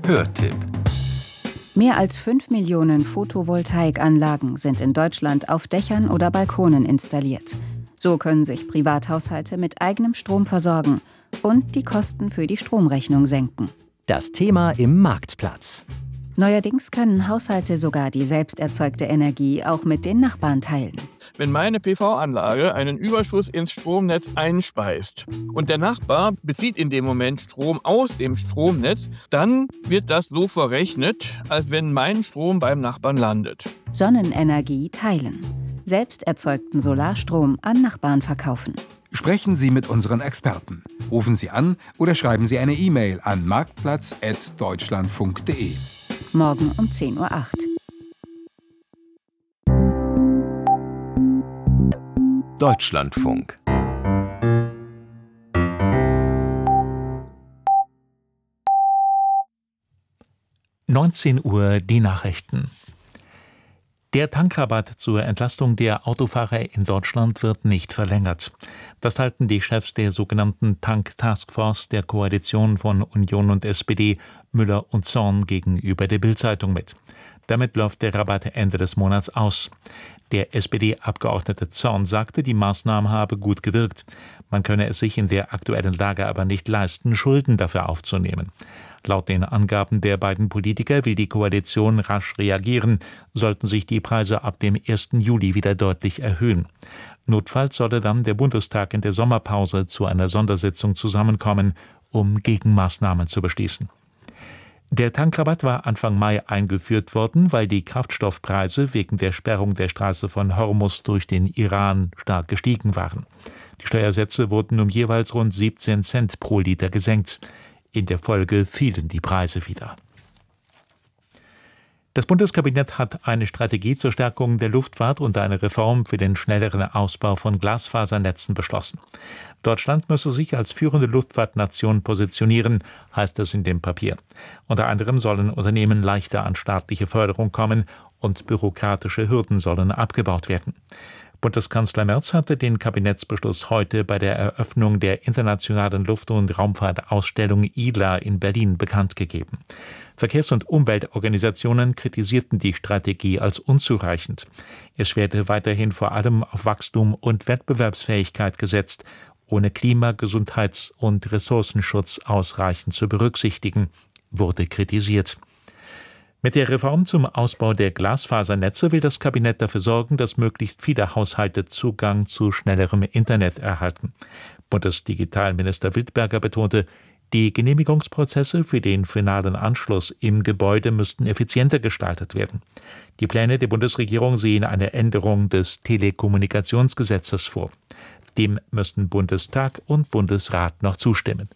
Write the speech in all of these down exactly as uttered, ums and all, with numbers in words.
Hörtipp. Mehr als fünf Millionen Photovoltaikanlagen sind in Deutschland auf Dächern oder Balkonen installiert. So können sich Privathaushalte mit eigenem Strom versorgen und die Kosten für die Stromrechnung senken. Das Thema im Marktplatz. Neuerdings können Haushalte sogar die selbst erzeugte Energie auch mit den Nachbarn teilen. Wenn meine P V-Anlage einen Überschuss ins Stromnetz einspeist und der Nachbar bezieht in dem Moment Strom aus dem Stromnetz, dann wird das so verrechnet, als wenn mein Strom beim Nachbarn landet. Sonnenenergie teilen. Selbst erzeugten Solarstrom an Nachbarn verkaufen. Sprechen Sie mit unseren Experten. Rufen Sie an oder schreiben Sie eine E-Mail an marktplatz at deutschlandfunk punkt de. Morgen um zehn Uhr acht. Deutschlandfunk. neunzehn Uhr die Nachrichten. Der Tankrabatt zur Entlastung der Autofahrer in Deutschland wird nicht verlängert. Das teilten die Chefs der sogenannten Tank-Taskforce der Koalition von Union und S P D, Müller und Zorn, gegenüber der Bild-Zeitung mit. Damit läuft der Rabatt Ende des Monats aus. Der S P D-Abgeordnete Zorn sagte, die Maßnahme habe gut gewirkt. Man könne es sich in der aktuellen Lage aber nicht leisten, Schulden dafür aufzunehmen. Laut den Angaben der beiden Politiker will die Koalition rasch reagieren, sollten sich die Preise ab dem ersten Juli wieder deutlich erhöhen. Notfalls solle dann der Bundestag in der Sommerpause zu einer Sondersitzung zusammenkommen, um Gegenmaßnahmen zu beschließen. Der Tankrabatt war Anfang Mai eingeführt worden, weil die Kraftstoffpreise wegen der Sperrung der Straße von Hormuz durch den Iran stark gestiegen waren. Die Steuersätze wurden um jeweils rund siebzehn Cent pro Liter gesenkt. In der Folge fielen die Preise wieder. Das Bundeskabinett hat eine Strategie zur Stärkung der Luftfahrt und eine Reform für den schnelleren Ausbau von Glasfasernetzen beschlossen. Deutschland müsse sich als führende Luftfahrtnation positionieren, heißt es in dem Papier. Unter anderem sollen Unternehmen leichter an staatliche Förderung kommen und bürokratische Hürden sollen abgebaut werden. Bundeskanzler Merz hatte den Kabinettsbeschluss heute bei der Eröffnung der Internationalen Luft- und Raumfahrtausstellung I L A in Berlin bekannt gegeben. Verkehrs- und Umweltorganisationen kritisierten die Strategie als unzureichend. Es werde weiterhin vor allem auf Wachstum und Wettbewerbsfähigkeit gesetzt, ohne Klima-, Gesundheits- und Ressourcenschutz ausreichend zu berücksichtigen, wurde kritisiert. Mit der Reform zum Ausbau der Glasfasernetze will das Kabinett dafür sorgen, dass möglichst viele Haushalte Zugang zu schnellerem Internet erhalten. Bundesdigitalminister Wildberger betonte, die Genehmigungsprozesse für den finalen Anschluss im Gebäude müssten effizienter gestaltet werden. Die Pläne der Bundesregierung sehen eine Änderung des Telekommunikationsgesetzes vor. Dem müssten Bundestag und Bundesrat noch zustimmen.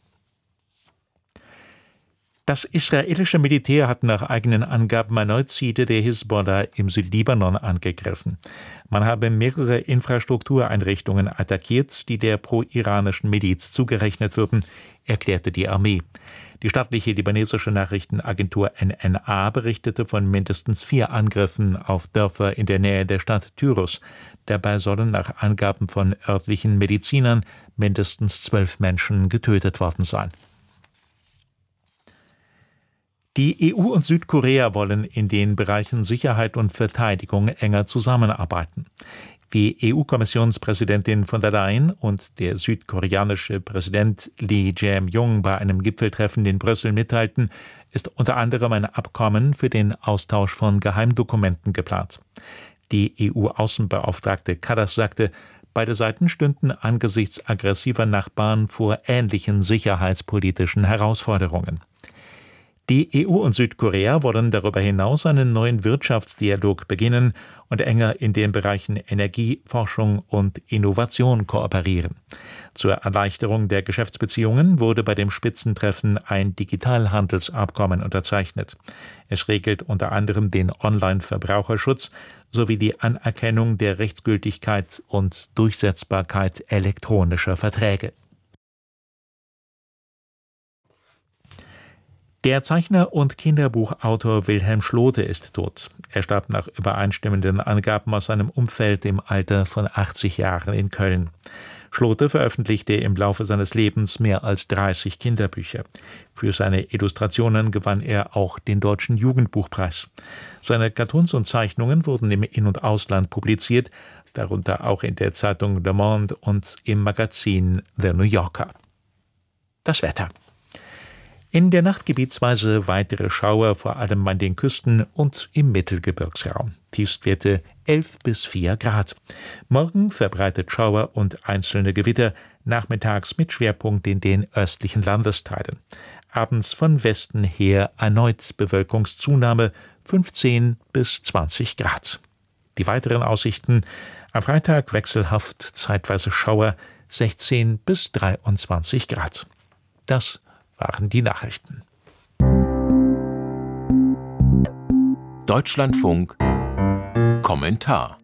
Das israelische Militär hat nach eigenen Angaben erneut Ziele der Hisbollah im Südlibanon angegriffen. Man habe mehrere Infrastruktureinrichtungen attackiert, die der pro-iranischen Miliz zugerechnet würden, erklärte die Armee. Die staatliche libanesische Nachrichtenagentur N N A berichtete von mindestens vier Angriffen auf Dörfer in der Nähe der Stadt Tyrus. Dabei sollen nach Angaben von örtlichen Medizinern mindestens zwölf Menschen getötet worden sein. Die E U und Südkorea wollen in den Bereichen Sicherheit und Verteidigung enger zusammenarbeiten. Wie E U-Kommissionspräsidentin von der Leyen und der südkoreanische Präsident Lee Jae-myung bei einem Gipfeltreffen in Brüssel mitteilten, ist unter anderem ein Abkommen für den Austausch von Geheimdokumenten geplant. Die E U-Außenbeauftragte Kallas sagte, beide Seiten stünden angesichts aggressiver Nachbarn vor ähnlichen sicherheitspolitischen Herausforderungen. Die E U und Südkorea wollen darüber hinaus einen neuen Wirtschaftsdialog beginnen und enger in den Bereichen Energie, Forschung und Innovation kooperieren. Zur Erleichterung der Geschäftsbeziehungen wurde bei dem Spitzentreffen ein Digitalhandelsabkommen unterzeichnet. Es regelt unter anderem den Online-Verbraucherschutz sowie die Anerkennung der Rechtsgültigkeit und Durchsetzbarkeit elektronischer Verträge. Der Zeichner und Kinderbuchautor Wilhelm Schlothe ist tot. Er starb nach übereinstimmenden Angaben aus seinem Umfeld im Alter von achtzig Jahren in Köln. Schlothe veröffentlichte im Laufe seines Lebens mehr als dreißig Kinderbücher. Für seine Illustrationen gewann er auch den Deutschen Jugendbuchpreis. Seine Cartoons und Zeichnungen wurden im In- und Ausland publiziert, darunter auch in der Zeitung Le Monde und im Magazin The New Yorker. Das Wetter. In der Nacht gebietsweise weitere Schauer, vor allem an den Küsten und im Mittelgebirgsraum. Tiefstwerte elf bis vier Grad. Morgen verbreitet Schauer und einzelne Gewitter, nachmittags mit Schwerpunkt in den östlichen Landesteilen. Abends von Westen her erneut Bewölkungszunahme, fünfzehn bis zwanzig Grad. Die weiteren Aussichten: am Freitag wechselhaft, zeitweise Schauer, sechzehn bis dreiundzwanzig Grad. Das waren die Nachrichten. Deutschlandfunk Kommentar.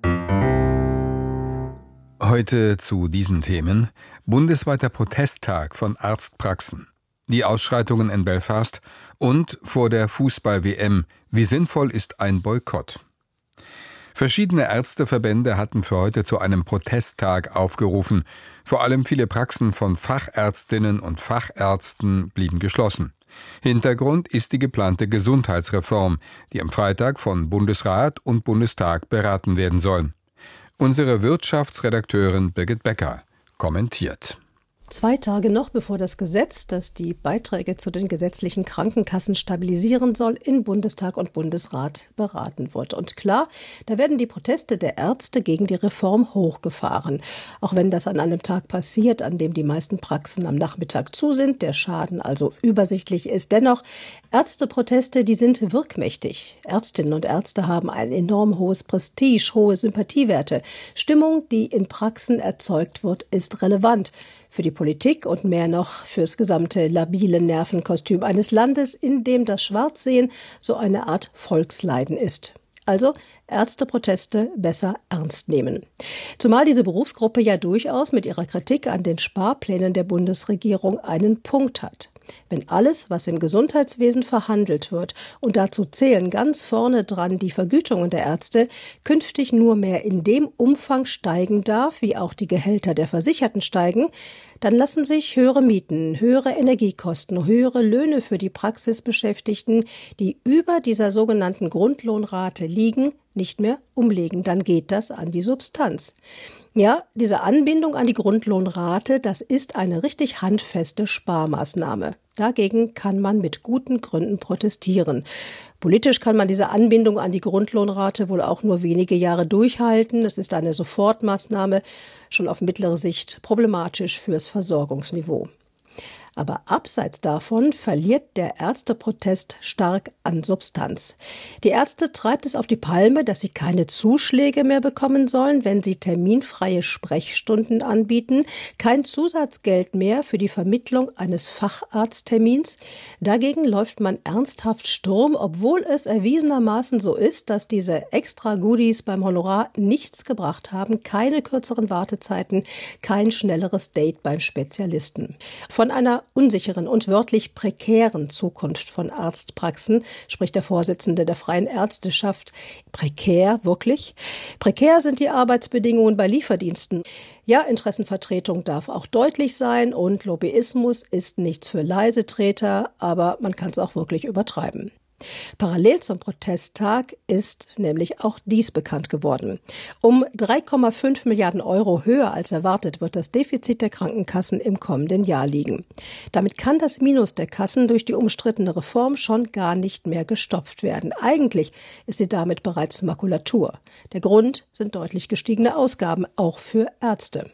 Heute zu diesen Themen: bundesweiter Protesttag von Arztpraxen, die Ausschreitungen in Belfast und vor der Fußball-W M. Wie sinnvoll ist ein Boykott? Verschiedene Ärzteverbände hatten für heute zu einem Protesttag aufgerufen. Vor allem viele Praxen von Fachärztinnen und Fachärzten blieben geschlossen. Hintergrund ist die geplante Gesundheitsreform, die am Freitag von Bundesrat und Bundestag beraten werden soll. Unsere Wirtschaftsredakteurin Birgit Becker kommentiert. Zwei Tage noch, bevor das Gesetz, das die Beiträge zu den gesetzlichen Krankenkassen stabilisieren soll, in Bundestag und Bundesrat beraten wird. Und klar, da werden die Proteste der Ärzte gegen die Reform hochgefahren. Auch wenn das an einem Tag passiert, an dem die meisten Praxen am Nachmittag zu sind, der Schaden also übersichtlich ist. Dennoch, Ärzteproteste, die sind wirkmächtig. Ärztinnen und Ärzte haben ein enorm hohes Prestige, hohe Sympathiewerte. Stimmung, die in Praxen erzeugt wird, ist relevant. Für die Politik und mehr noch fürs gesamte labile Nervenkostüm eines Landes, in dem das Schwarzsehen so eine Art Volksleiden ist. Also Ärzteproteste besser ernst nehmen. Zumal diese Berufsgruppe ja durchaus mit ihrer Kritik an den Sparplänen der Bundesregierung einen Punkt hat. Wenn alles, was im Gesundheitswesen verhandelt wird, und dazu zählen ganz vorne dran die Vergütungen der Ärzte, künftig nur mehr in dem Umfang steigen darf, wie auch die Gehälter der Versicherten steigen, dann lassen sich höhere Mieten, höhere Energiekosten, höhere Löhne für die Praxisbeschäftigten, die über dieser sogenannten Grundlohnrate liegen, nicht mehr umlegen. Dann geht das an die Substanz. Ja, diese Anbindung an die Grundlohnrate, das ist eine richtig handfeste Sparmaßnahme. Dagegen kann man mit guten Gründen protestieren. Politisch kann man diese Anbindung an die Grundlohnrate wohl auch nur wenige Jahre durchhalten. Es ist eine Sofortmaßnahme, schon auf mittlere Sicht problematisch fürs Versorgungsniveau. Aber abseits davon verliert der Ärzteprotest stark an Substanz. Die Ärzte treibt es auf die Palme, dass sie keine Zuschläge mehr bekommen sollen, wenn sie terminfreie Sprechstunden anbieten, kein Zusatzgeld mehr für die Vermittlung eines Facharzttermins. Dagegen läuft man ernsthaft Sturm, obwohl es erwiesenermaßen so ist, dass diese Extra-Goodies beim Honorar nichts gebracht haben, keine kürzeren Wartezeiten, kein schnelleres Date beim Spezialisten. Von einer unsicheren und wörtlich prekären Zukunft von Arztpraxen spricht der Vorsitzende der Freien Ärzteschaft. Prekär, wirklich? Prekär sind die Arbeitsbedingungen bei Lieferdiensten. Ja, Interessenvertretung darf auch deutlich sein und Lobbyismus ist nichts für Leisetreter, aber man kann es auch wirklich übertreiben. Parallel zum Protesttag ist nämlich auch dies bekannt geworden. Um drei Komma fünf Milliarden Euro höher als erwartet wird das Defizit der Krankenkassen im kommenden Jahr liegen. Damit kann das Minus der Kassen durch die umstrittene Reform schon gar nicht mehr gestopft werden. Eigentlich ist sie damit bereits Makulatur. Der Grund sind deutlich gestiegene Ausgaben, auch für Ärzte.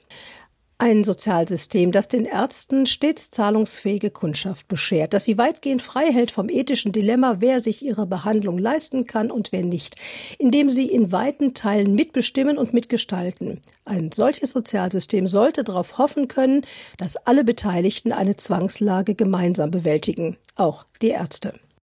Ein Sozialsystem, das den Ärzten stets zahlungsfähige Kundschaft beschert, das sie weitgehend frei hält vom ethischen Dilemma, wer sich ihre Behandlung leisten kann und wer nicht, indem sie in weiten Teilen mitbestimmen und mitgestalten. Ein solches Sozialsystem sollte darauf hoffen können, dass alle Beteiligten eine Zwangslage gemeinsam bewältigen, auch die Ärzte.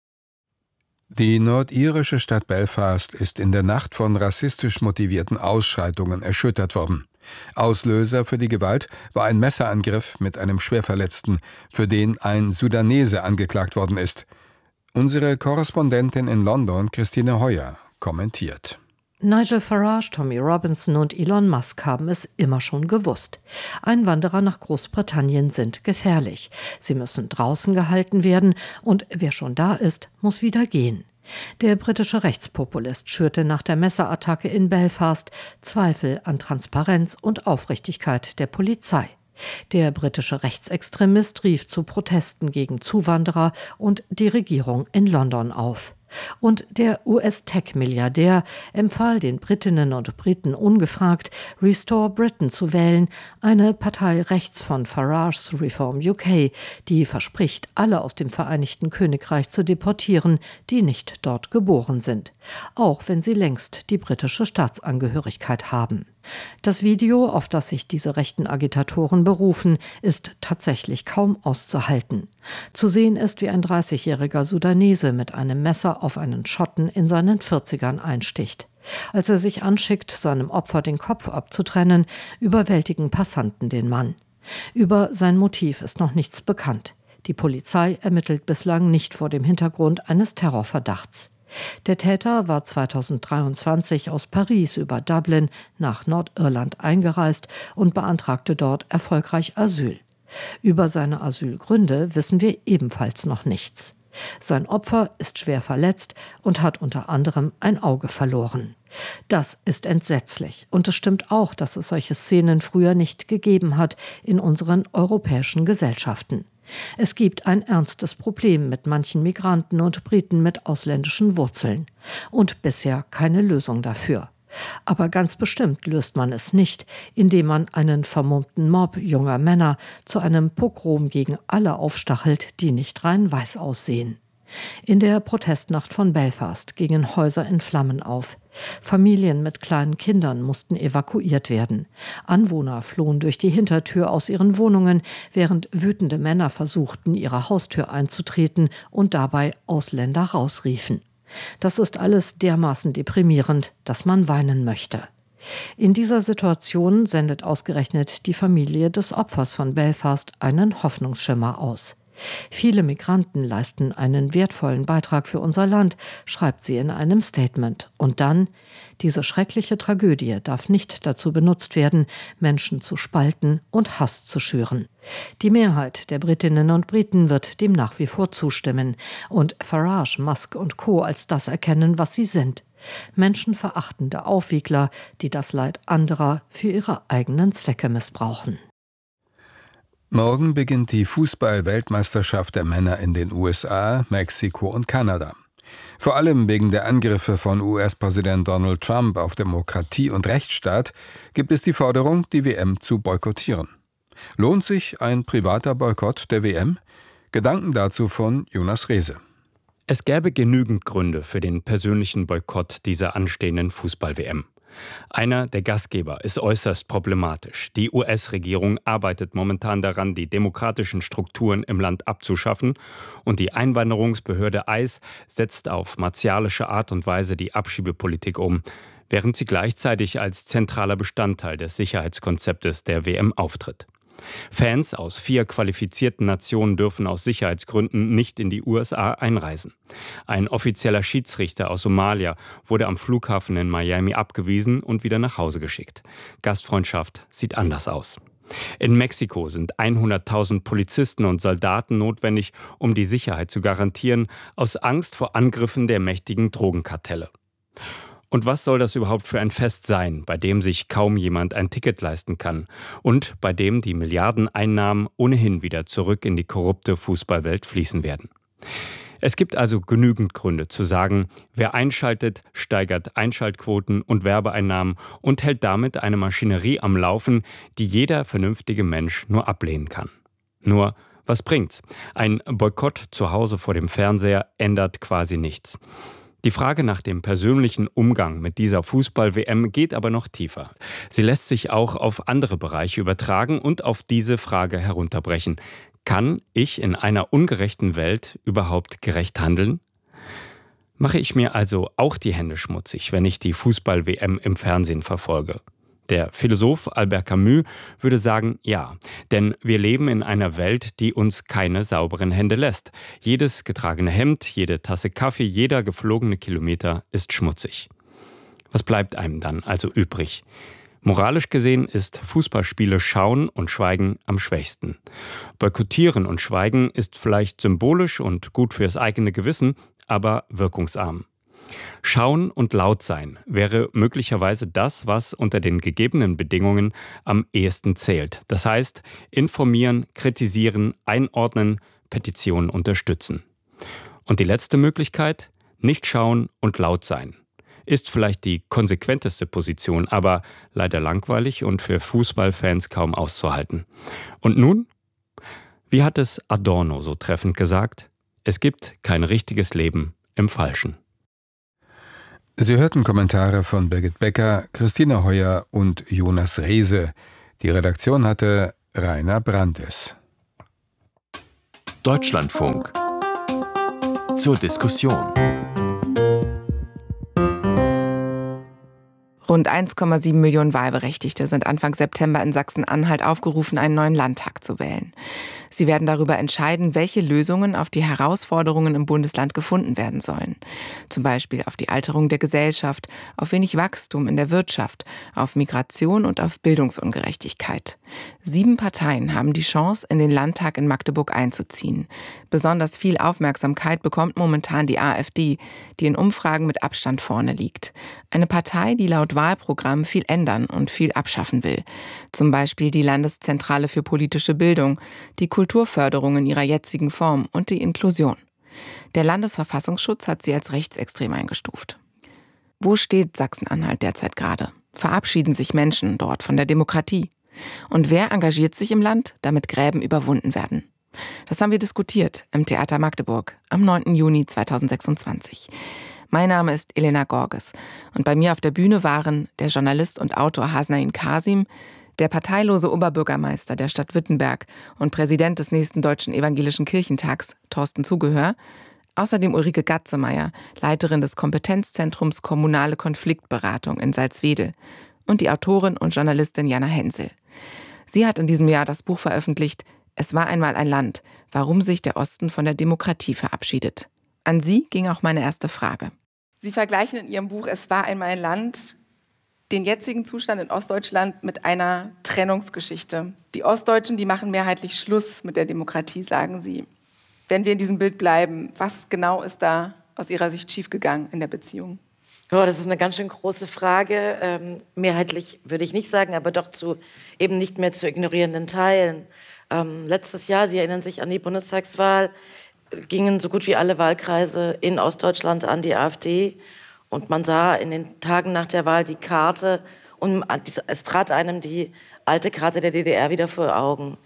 Die nordirische Stadt Belfast ist in der Nacht von rassistisch motivierten Ausschreitungen erschüttert worden. Auslöser für die Gewalt war ein Messerangriff mit einem Schwerverletzten, für den ein Sudanese angeklagt worden ist. Unsere Korrespondentin in London, Christine Heuer, kommentiert. Nigel Farage, Tommy Robinson und Elon Musk haben es immer schon gewusst. Einwanderer nach Großbritannien sind gefährlich. Sie müssen draußen gehalten werden und wer schon da ist, muss wieder gehen. Der britische Rechtspopulist schürte nach der Messerattacke in Belfast Zweifel an Transparenz und Aufrichtigkeit der Polizei. Der britische Rechtsextremist rief zu Protesten gegen Zuwanderer und die Regierung in London auf. Und der U S-Tech-Milliardär empfahl den Britinnen und Briten ungefragt, Restore Britain zu wählen, eine Partei rechts von Farages Reform U K, die verspricht, alle aus dem Vereinigten Königreich zu deportieren, die nicht dort geboren sind, auch wenn sie längst die britische Staatsangehörigkeit haben. Das Video, auf das sich diese rechten Agitatoren berufen, ist tatsächlich kaum auszuhalten. Zu sehen ist, wie ein dreißigjähriger Sudanese mit einem Messer auf einen Schotten in seinen vierzigern einsticht. Als er sich anschickt, seinem Opfer den Kopf abzutrennen, überwältigen Passanten den Mann. Über sein Motiv ist noch nichts bekannt. Die Polizei ermittelt bislang nicht vor dem Hintergrund eines Terrorverdachts. Der Täter war zweitausenddreiundzwanzig aus Paris über Dublin nach Nordirland eingereist und beantragte dort erfolgreich Asyl. Über seine Asylgründe wissen wir ebenfalls noch nichts. Sein Opfer ist schwer verletzt und hat unter anderem ein Auge verloren. Das ist entsetzlich und es stimmt auch, dass es solche Szenen früher nicht gegeben hat in unseren europäischen Gesellschaften. Es gibt ein ernstes Problem mit manchen Migranten und Briten mit ausländischen Wurzeln und bisher keine Lösung dafür. Aber ganz bestimmt löst man es nicht, indem man einen vermummten Mob junger Männer zu einem Pogrom gegen alle aufstachelt, die nicht rein weiß aussehen. In der Protestnacht von Belfast gingen Häuser in Flammen auf. Familien mit kleinen Kindern mussten evakuiert werden. Anwohner flohen durch die Hintertür aus ihren Wohnungen, während wütende Männer versuchten, ihre Haustür einzutreten und dabei Ausländer rausriefen. Das ist alles dermaßen deprimierend, dass man weinen möchte. In dieser Situation sendet ausgerechnet die Familie des Opfers von Belfast einen Hoffnungsschimmer aus. Viele Migranten leisten einen wertvollen Beitrag für unser Land, schreibt sie in einem Statement. Und dann, diese schreckliche Tragödie darf nicht dazu benutzt werden, Menschen zu spalten und Hass zu schüren. Die Mehrheit der Britinnen und Briten wird dem nach wie vor zustimmen und Farage, Musk und Co. als das erkennen, was sie sind. Menschenverachtende Aufwiegler, die das Leid anderer für ihre eigenen Zwecke missbrauchen. Morgen beginnt die Fußball-Weltmeisterschaft der Männer in den U S A, Mexiko und Kanada. Vor allem wegen der Angriffe von U S-Präsident Donald Trump auf Demokratie und Rechtsstaat gibt es die Forderung, die W M zu boykottieren. Lohnt sich ein privater Boykott der W M? Gedanken dazu von Jonas Rehse. Es gäbe genügend Gründe für den persönlichen Boykott dieser anstehenden Fußball-W M. Einer der Gastgeber ist äußerst problematisch. Die U S-Regierung arbeitet momentan daran, die demokratischen Strukturen im Land abzuschaffen. Und die Einwanderungsbehörde I C E setzt auf martialische Art und Weise die Abschiebepolitik um, während sie gleichzeitig als zentraler Bestandteil des Sicherheitskonzeptes der W M auftritt. Fans aus vier qualifizierten Nationen dürfen aus Sicherheitsgründen nicht in die U S A einreisen. Ein offizieller Schiedsrichter aus Somalia wurde am Flughafen in Miami abgewiesen und wieder nach Hause geschickt. Gastfreundschaft sieht anders aus. In Mexiko sind hunderttausend Polizisten und Soldaten notwendig, um die Sicherheit zu garantieren, aus Angst vor Angriffen der mächtigen Drogenkartelle. Und was soll das überhaupt für ein Fest sein, bei dem sich kaum jemand ein Ticket leisten kann und bei dem die Milliardeneinnahmen ohnehin wieder zurück in die korrupte Fußballwelt fließen werden? Es gibt also genügend Gründe zu sagen, wer einschaltet, steigert Einschaltquoten und Werbeeinnahmen und hält damit eine Maschinerie am Laufen, die jeder vernünftige Mensch nur ablehnen kann. Nur, was bringt's? Ein Boykott zu Hause vor dem Fernseher ändert quasi nichts. Die Frage nach dem persönlichen Umgang mit dieser Fußball-W M geht aber noch tiefer. Sie lässt sich auch auf andere Bereiche übertragen und auf diese Frage herunterbrechen. Kann ich in einer ungerechten Welt überhaupt gerecht handeln? Mache ich mir also auch die Hände schmutzig, wenn ich die Fußball-W M im Fernsehen verfolge? Der Philosoph Albert Camus würde sagen, ja, denn wir leben in einer Welt, die uns keine sauberen Hände lässt. Jedes getragene Hemd, jede Tasse Kaffee, jeder geflogene Kilometer ist schmutzig. Was bleibt einem dann also übrig? Moralisch gesehen ist Fußballspiele schauen und schweigen am schwächsten. Boykottieren und schweigen ist vielleicht symbolisch und gut fürs eigene Gewissen, aber wirkungsarm. Schauen und laut sein wäre möglicherweise das, was unter den gegebenen Bedingungen am ehesten zählt. Das heißt, informieren, kritisieren, einordnen, Petitionen unterstützen. Und die letzte Möglichkeit, nicht schauen und laut sein. Ist vielleicht die konsequenteste Position, aber leider langweilig und für Fußballfans kaum auszuhalten. Und nun? Wie hat es Adorno so treffend gesagt? Es gibt kein richtiges Leben im Falschen. Sie hörten Kommentare von Birgit Becker, Christina Heuer und Jonas Rehse. Die Redaktion hatte Rainer Brandes. Deutschlandfunk. Zur Diskussion. Rund eins Komma sieben Millionen Wahlberechtigte sind Anfang September in Sachsen-Anhalt aufgerufen, einen neuen Landtag zu wählen. Sie werden darüber entscheiden, welche Lösungen auf die Herausforderungen im Bundesland gefunden werden sollen. Zum Beispiel auf die Alterung der Gesellschaft, auf wenig Wachstum in der Wirtschaft, auf Migration und auf Bildungsungerechtigkeit. Sieben Parteien haben die Chance, in den Landtag in Magdeburg einzuziehen. Besonders viel Aufmerksamkeit bekommt momentan die AfD, die in Umfragen mit Abstand vorne liegt. Eine Partei, die laut Wahlprogramm viel ändern und viel abschaffen will. Zum Beispiel die Landeszentrale für politische Bildung, die Kulturförderung in ihrer jetzigen Form und die Inklusion. Der Landesverfassungsschutz hat sie als rechtsextrem eingestuft. Wo steht Sachsen-Anhalt derzeit gerade? Verabschieden sich Menschen dort von der Demokratie? Und wer engagiert sich im Land, damit Gräben überwunden werden? Das haben wir diskutiert im Theater Magdeburg am neunten Juni zweitausendsechsundzwanzig. Mein Name ist Elena Gorges und bei mir auf der Bühne waren der Journalist und Autor Hasnain Kasim, der parteilose Oberbürgermeister der Stadt Wittenberg und Präsident des nächsten Deutschen Evangelischen Kirchentags, Thorsten Zugehör, außerdem Ulrike Gatzemeyer, Leiterin des Kompetenzzentrums Kommunale Konfliktberatung in Salzwedel, und die Autorin und Journalistin Jana Hensel. Sie hat in diesem Jahr das Buch veröffentlicht »Es war einmal ein Land, warum sich der Osten von der Demokratie verabschiedet«. An Sie ging auch meine erste Frage. Sie vergleichen in Ihrem Buch »Es war einmal ein Land« den jetzigen Zustand in Ostdeutschland mit einer Trennungsgeschichte. Die Ostdeutschen, die machen mehrheitlich Schluss mit der Demokratie, sagen Sie. Wenn wir in diesem Bild bleiben, was genau ist da aus Ihrer Sicht schiefgegangen in der Beziehung? Oh, das ist eine ganz schön große Frage. Ähm, mehrheitlich würde ich nicht sagen, aber doch zu eben nicht mehr zu ignorierenden Teilen. Ähm, letztes Jahr, Sie erinnern sich an die Bundestagswahl, gingen so gut wie alle Wahlkreise in Ostdeutschland an die AfD. Und man sah in den Tagen nach der Wahl die Karte und es trat einem die alte Karte der D D R wieder vor Augen.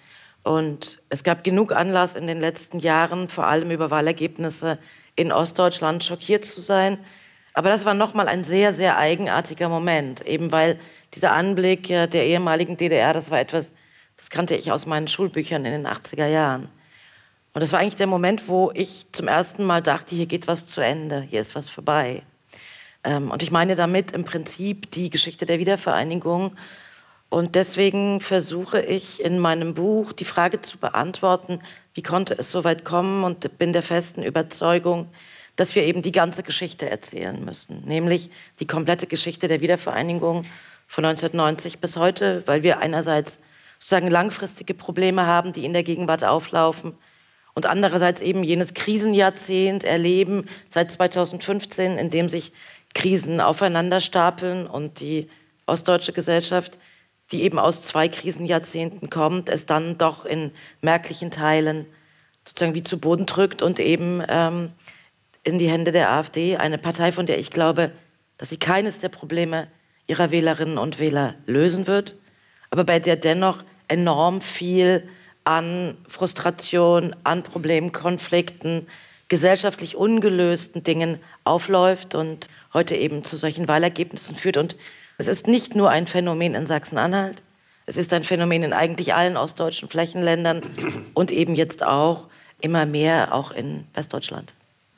Und es gab genug Anlass in den letzten Jahren, vor allem über Wahlergebnisse in Ostdeutschland, schockiert zu sein. Aber das war nochmal ein sehr, sehr eigenartiger Moment, eben weil dieser Anblick der ehemaligen D D R, das war etwas, das kannte ich aus meinen Schulbüchern in den achtziger Jahren. Und das war eigentlich der Moment, wo ich zum ersten Mal dachte, hier geht was zu Ende, hier ist was vorbei. Und ich meine damit im Prinzip die Geschichte der Wiedervereinigung. Und deswegen versuche ich in meinem Buch die Frage zu beantworten, wie konnte es so weit kommen, und bin der festen Überzeugung, dass wir eben die ganze Geschichte erzählen müssen. Nämlich die komplette Geschichte der Wiedervereinigung von neunzehnhundertneunzig bis heute, weil wir einerseits sozusagen langfristige Probleme haben, die in der Gegenwart auflaufen, und andererseits eben jenes Krisenjahrzehnt erleben seit zweitausendfünfzehn, in dem sich Krisen aufeinander stapeln und die ostdeutsche Gesellschaft, die eben aus zwei Krisenjahrzehnten kommt, es dann doch in merklichen Teilen sozusagen wie zu Boden drückt und eben ähm, in die Hände der AfD, eine Partei, von der ich glaube, dass sie keines der Probleme ihrer Wählerinnen und Wähler lösen wird, aber bei der dennoch enorm viel an Frustration, an Problemen, Konflikten, gesellschaftlich ungelösten Dingen aufläuft und heute eben zu solchen Wahlergebnissen führt. Und es ist nicht nur ein Phänomen in Sachsen-Anhalt, es ist ein Phänomen in eigentlich allen ostdeutschen Flächenländern und eben jetzt auch immer mehr auch in Westdeutschland.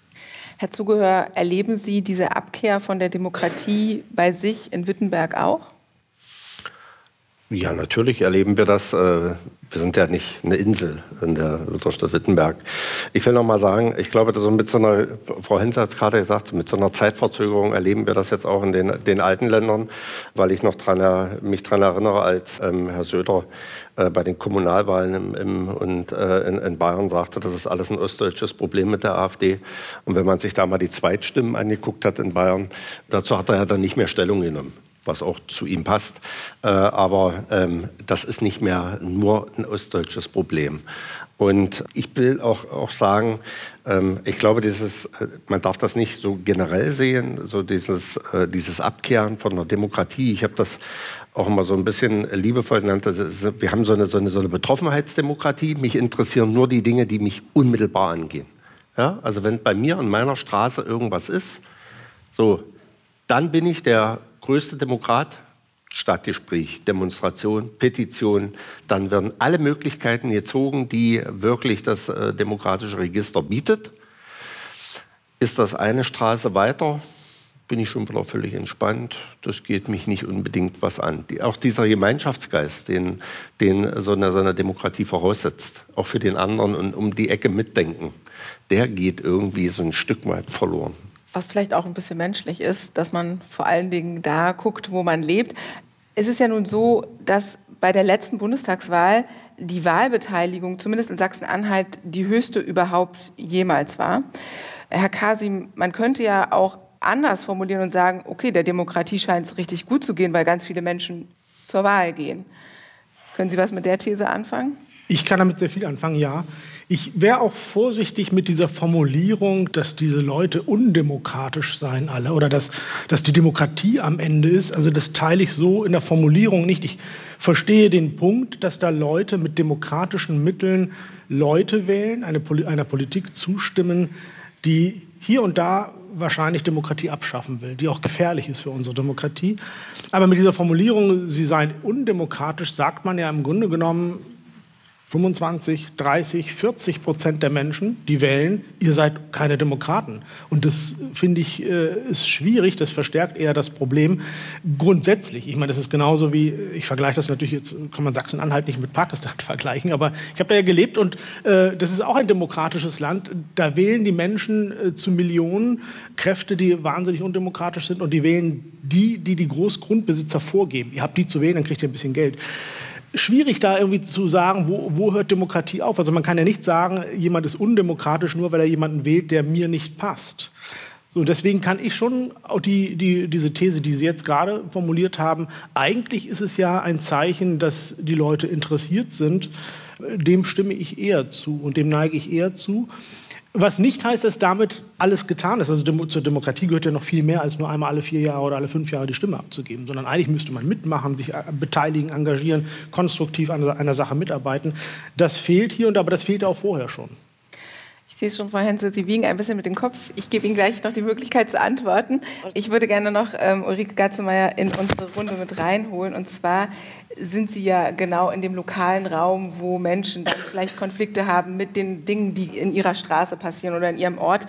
Herr Zugehör, erleben Sie diese Abkehr von der Demokratie bei sich in Wittenberg auch? Ja, natürlich erleben wir das. Wir sind ja nicht eine Insel in der Lutherstadt Wittenberg. Ich will noch mal sagen, ich glaube, dass mit so einer, Frau Henze hat es gerade gesagt, mit so einer Zeitverzögerung erleben wir das jetzt auch in den, den alten Ländern, weil ich noch dran, mich daran erinnere, als ähm, Herr Söder äh, bei den Kommunalwahlen im, im, und, äh, in, in Bayern sagte, das ist alles ein ostdeutsches Problem mit der AfD. Und wenn man sich da mal die Zweitstimmen angeguckt hat in Bayern, dazu hat er ja dann nicht mehr Stellung genommen, was auch zu ihm passt. Äh, aber ähm, das ist nicht mehr nur ein ostdeutsches Problem. Und ich will auch, auch sagen, ähm, ich glaube, dieses, man darf das nicht so generell sehen, so dieses, äh, dieses Abkehren von der Demokratie. Ich habe das auch immer so ein bisschen liebevoll genannt. Ist, wir haben so eine, so, eine, so eine Betroffenheitsdemokratie. Mich interessieren nur die Dinge, die mich unmittelbar angehen. Ja? Also wenn bei mir an meiner Straße irgendwas ist, so, dann bin ich der größte Demokrat. Stadtgespräch, Demonstration, Petition, dann werden alle Möglichkeiten gezogen, die wirklich das äh, demokratische Register bietet. Ist das eine Straße weiter, bin ich schon wieder völlig entspannt. Das geht mich nicht unbedingt was an. Die, auch dieser Gemeinschaftsgeist, den, den so, eine, so eine Demokratie voraussetzt, auch für den anderen und um die Ecke mitdenken, der geht irgendwie so ein Stück weit verloren. Was vielleicht auch ein bisschen menschlich ist, dass man vor allen Dingen da guckt, wo man lebt. Es ist ja nun so, dass bei der letzten Bundestagswahl die Wahlbeteiligung, zumindest in Sachsen-Anhalt, die höchste überhaupt jemals war. Herr Kasim, man könnte ja auch anders formulieren und sagen, okay, der Demokratie scheint es richtig gut zu gehen, weil ganz viele Menschen zur Wahl gehen. Können Sie was mit der These anfangen? Ich kann damit sehr viel anfangen, ja. Ich wäre auch vorsichtig mit dieser Formulierung, dass diese Leute undemokratisch seien alle oder dass, dass die Demokratie am Ende ist. Also das teile ich so in der Formulierung nicht. Ich verstehe den Punkt, dass da Leute mit demokratischen Mitteln Leute wählen, eine, einer Politik zustimmen, die hier und da wahrscheinlich Demokratie abschaffen will, die auch gefährlich ist für unsere Demokratie. Aber mit dieser Formulierung, sie seien undemokratisch, sagt man ja im Grunde genommen, fünfundzwanzig, dreißig, vierzig Prozent der Menschen, die wählen, ihr seid keine Demokraten. Und das, finde ich, ist schwierig. Das verstärkt eher das Problem grundsätzlich. Ich meine, das ist genauso wie, ich vergleiche das natürlich, jetzt kann man Sachsen-Anhalt nicht mit Pakistan vergleichen, aber ich habe da ja gelebt und äh, das ist auch ein demokratisches Land. Da wählen die Menschen äh, zu Millionen Kräfte, die wahnsinnig undemokratisch sind und die wählen die, die die Großgrundbesitzer vorgeben. Ihr habt die zu wählen, dann kriegt ihr ein bisschen Geld. Schwierig da irgendwie zu sagen, wo, wo hört Demokratie auf? Also man kann ja nicht sagen, jemand ist undemokratisch, nur weil er jemanden wählt, der mir nicht passt. So, deswegen kann ich schon auch die, die, diese These, die Sie jetzt gerade formuliert haben, eigentlich ist es ja ein Zeichen, dass die Leute interessiert sind. Dem stimme ich eher zu und dem neige ich eher zu. Was nicht heißt, dass damit alles getan ist. Also zur Demokratie gehört ja noch viel mehr, als nur einmal alle vier Jahre oder alle fünf Jahre die Stimme abzugeben. Sondern eigentlich müsste man mitmachen, sich beteiligen, engagieren, konstruktiv an einer Sache mitarbeiten. Das fehlt hier und aber das fehlte auch vorher schon. Ich sehe es schon, Frau Henze, Sie wiegen ein bisschen mit dem Kopf. Ich gebe Ihnen gleich noch die Möglichkeit zu antworten. Ich würde gerne noch ähm, Ulrike Gatzemeyer in unsere Runde mit reinholen. Und zwar sind Sie ja genau in dem lokalen Raum, wo Menschen dann vielleicht Konflikte haben mit den Dingen, die in ihrer Straße passieren oder in ihrem Ort.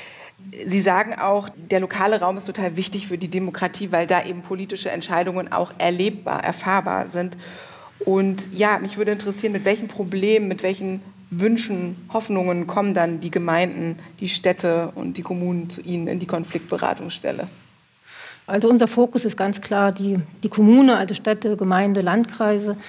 Sie sagen auch, der lokale Raum ist total wichtig für die Demokratie, weil da eben politische Entscheidungen auch erlebbar, erfahrbar sind. Und ja, mich würde interessieren, mit welchen Problemen, mit welchen Wünschen, Hoffnungen kommen dann die Gemeinden, die Städte und die Kommunen zu Ihnen in die Konfliktberatungsstelle? Also unser Fokus ist ganz klar die, die Kommune, also Städte, Gemeinde, Landkreise.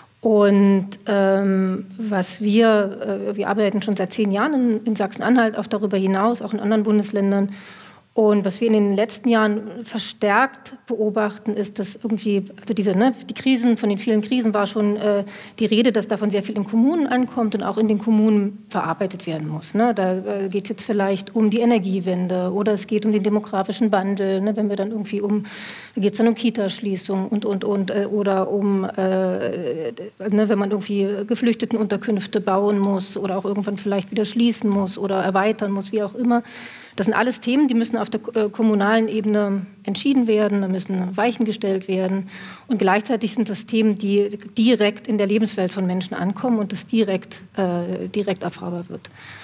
Und ähm, was wir, äh, wir arbeiten schon seit zehn Jahren in, in Sachsen-Anhalt, auch darüber hinaus, auch in anderen Bundesländern. Und was wir in den letzten Jahren verstärkt beobachten, ist, dass irgendwie, also diese, ne, die Krisen, von den vielen Krisen war schon äh, die Rede, dass davon sehr viel in Kommunen ankommt und auch in den Kommunen verarbeitet werden muss. Ne? Da äh, geht es jetzt vielleicht um die Energiewende oder es geht um den demografischen Wandel, ne? Wenn wir dann irgendwie um, da geht es dann um Kitaschließung und, und, und, äh, oder um, äh, ne, wenn man irgendwie Geflüchtetenunterkünfte bauen muss oder auch irgendwann vielleicht wieder schließen muss oder erweitern muss, wie auch immer. Das sind alles Themen, die müssen auf der äh, kommunalen Ebene entschieden werden, da müssen Weichen gestellt werden. Und gleichzeitig sind das Themen, die direkt in der Lebenswelt von Menschen ankommen und das direkt, äh, direkt erfahrbar wird.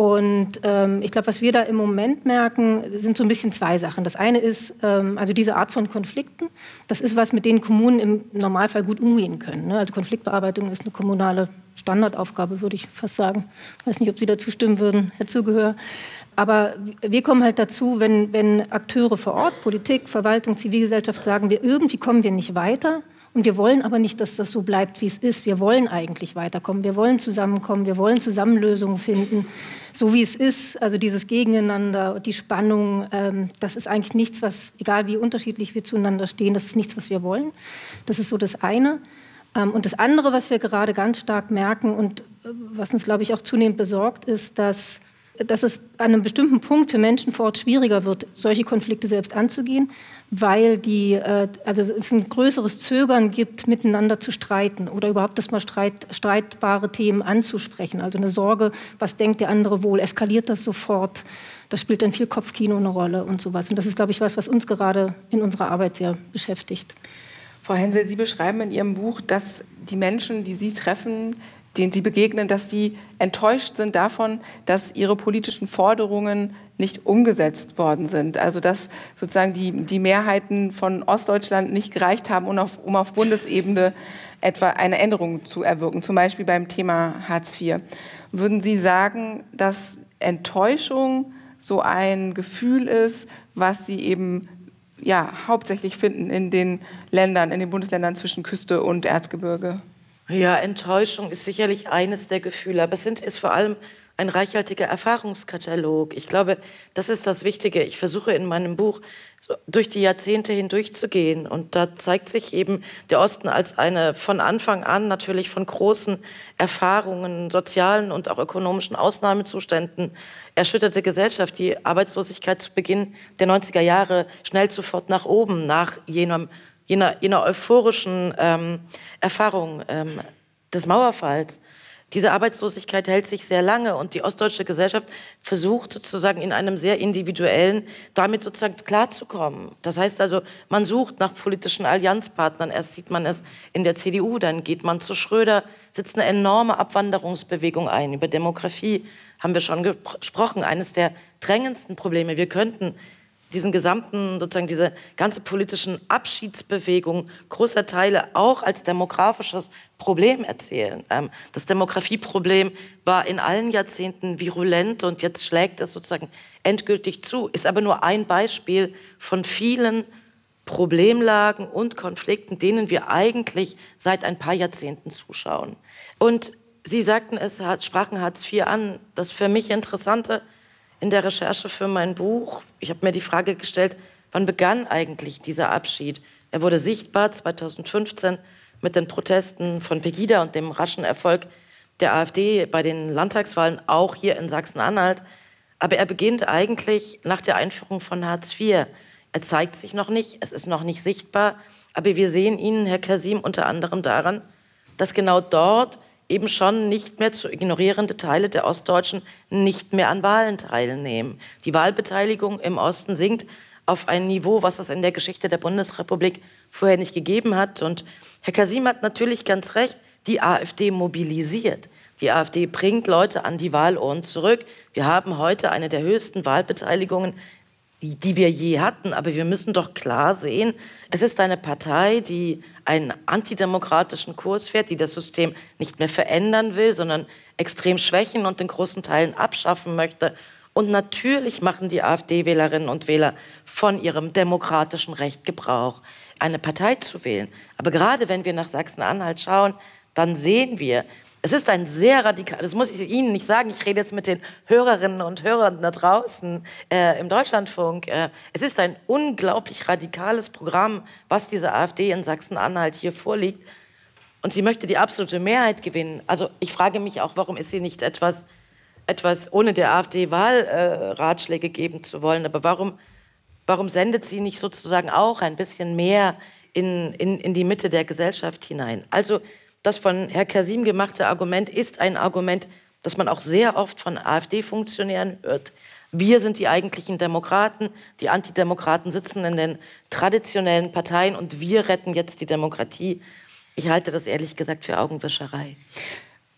Und ähm, ich glaube, was wir da im Moment merken, sind so ein bisschen zwei Sachen. Das eine ist, ähm, also diese Art von Konflikten, das ist was, mit denen Kommunen im Normalfall gut umgehen können. Ne? Also Konfliktbearbeitung ist eine kommunale Standardaufgabe, würde ich fast sagen. Ich weiß nicht, ob Sie dazu stimmen würden, Herr Zugehör. Aber wir kommen halt dazu, wenn, wenn Akteure vor Ort, Politik, Verwaltung, Zivilgesellschaft sagen, wir irgendwie kommen wir nicht weiter. Und wir wollen aber nicht, dass das so bleibt, wie es ist. Wir wollen eigentlich weiterkommen. Wir wollen zusammenkommen. Wir wollen Zusammenlösungen finden, so wie es ist. Also dieses Gegeneinander, die Spannung, ähm, das ist eigentlich nichts, was, egal wie unterschiedlich wir zueinander stehen, das ist nichts, was wir wollen. Das ist so das eine. Ähm, und das andere, was wir gerade ganz stark merken und äh, was uns, glaube ich, auch zunehmend besorgt, ist, dass dass es an einem bestimmten Punkt für Menschen vor Ort schwieriger wird, solche Konflikte selbst anzugehen, weil die, äh, also es ein größeres Zögern gibt, miteinander zu streiten oder überhaupt das mal streit, streitbare Themen anzusprechen. Also eine Sorge, was denkt der andere wohl, eskaliert das sofort? Das spielt dann viel Kopfkino eine Rolle und sowas. Und das ist, glaube ich, was, was uns gerade in unserer Arbeit sehr beschäftigt. Frau Hensel, Sie beschreiben in Ihrem Buch, dass die Menschen, die Sie treffen, denen Sie begegnen, dass die enttäuscht sind davon, dass ihre politischen Forderungen nicht umgesetzt worden sind. Also dass sozusagen die, die Mehrheiten von Ostdeutschland nicht gereicht haben, um auf, um auf Bundesebene etwa eine Änderung zu erwirken, zum Beispiel beim Thema Hartz vier. Würden Sie sagen, dass Enttäuschung so ein Gefühl ist, was Sie eben ja, hauptsächlich finden in den Ländern, in den Bundesländern zwischen Küste und Erzgebirge? Ja, Enttäuschung ist sicherlich eines der Gefühle, aber es sind, ist vor allem ein reichhaltiger Erfahrungskatalog. Ich glaube, das ist das Wichtige. Ich versuche in meinem Buch so durch die Jahrzehnte hindurchzugehen und da zeigt sich eben der Osten als eine von Anfang an natürlich von großen Erfahrungen, sozialen und auch ökonomischen Ausnahmezuständen erschütterte Gesellschaft. Die Arbeitslosigkeit zu Beginn der neunziger Jahre schnell sofort nach oben, nach jenem Jener, jener euphorischen ähm, Erfahrung ähm, des Mauerfalls. Diese Arbeitslosigkeit hält sich sehr lange und die ostdeutsche Gesellschaft versucht sozusagen in einem sehr individuellen, damit sozusagen klarzukommen. Das heißt also, man sucht nach politischen Allianzpartnern. Erst sieht man es in der C D U, dann geht man zu Schröder, setzt eine enorme Abwanderungsbewegung ein. Über Demografie haben wir schon gesprochen, eines der drängendsten Probleme. Wir könnten diesen gesamten, sozusagen diese ganze politischen Abschiedsbewegung großer Teile auch als demografisches Problem erzählen. Das Demografieproblem war in allen Jahrzehnten virulent und jetzt schlägt es sozusagen endgültig zu, ist aber nur ein Beispiel von vielen Problemlagen und Konflikten, denen wir eigentlich seit ein paar Jahrzehnten zuschauen. Und Sie sagten es, sprachen Hartz vier an. Das für mich Interessante in der Recherche für mein Buch, ich habe mir die Frage gestellt, wann begann eigentlich dieser Abschied? Er wurde sichtbar zweitausendfünfzehn mit den Protesten von Pegida und dem raschen Erfolg der AfD bei den Landtagswahlen, auch hier in Sachsen-Anhalt. Aber er beginnt eigentlich nach der Einführung von Hartz vier. Er zeigt sich noch nicht, es ist noch nicht sichtbar, aber wir sehen ihn, Herr Kasim, unter anderem daran, dass genau dort eben schon nicht mehr zu ignorierende Teile der Ostdeutschen nicht mehr an Wahlen teilnehmen. Die Wahlbeteiligung im Osten sinkt auf ein Niveau, was es in der Geschichte der Bundesrepublik vorher nicht gegeben hat. Und Herr Kasim hat natürlich ganz recht, die AfD mobilisiert. Die AfD bringt Leute an die Wahlurnen zurück. Wir haben heute eine der höchsten Wahlbeteiligungen, die wir je hatten. Aber wir müssen doch klar sehen, es ist eine Partei, die einen antidemokratischen Kurs fährt, die das System nicht mehr verändern will, sondern extrem schwächen und in großen Teilen abschaffen möchte. Und natürlich machen die AfD-Wählerinnen und Wähler von ihrem demokratischen Recht Gebrauch, eine Partei zu wählen. Aber gerade wenn wir nach Sachsen-Anhalt schauen, dann sehen wir, es ist ein sehr radikal, das muss ich Ihnen nicht sagen, ich rede jetzt mit den Hörerinnen und Hörern da draußen äh, im Deutschlandfunk. Äh, es ist ein unglaublich radikales Programm, was diese AfD in Sachsen-Anhalt hier vorliegt. Und sie möchte die absolute Mehrheit gewinnen. Also ich frage mich auch, warum ist sie nicht etwas, etwas ohne der AfD Wahlratschläge äh, geben zu wollen, aber warum, warum sendet sie nicht sozusagen auch ein bisschen mehr in, in, in die Mitte der Gesellschaft hinein? Also das von Herrn Kasim gemachte Argument ist ein Argument, das man auch sehr oft von AfD-Funktionären hört. Wir sind die eigentlichen Demokraten, die Antidemokraten sitzen in den traditionellen Parteien und wir retten jetzt die Demokratie. Ich halte das ehrlich gesagt für Augenwischerei.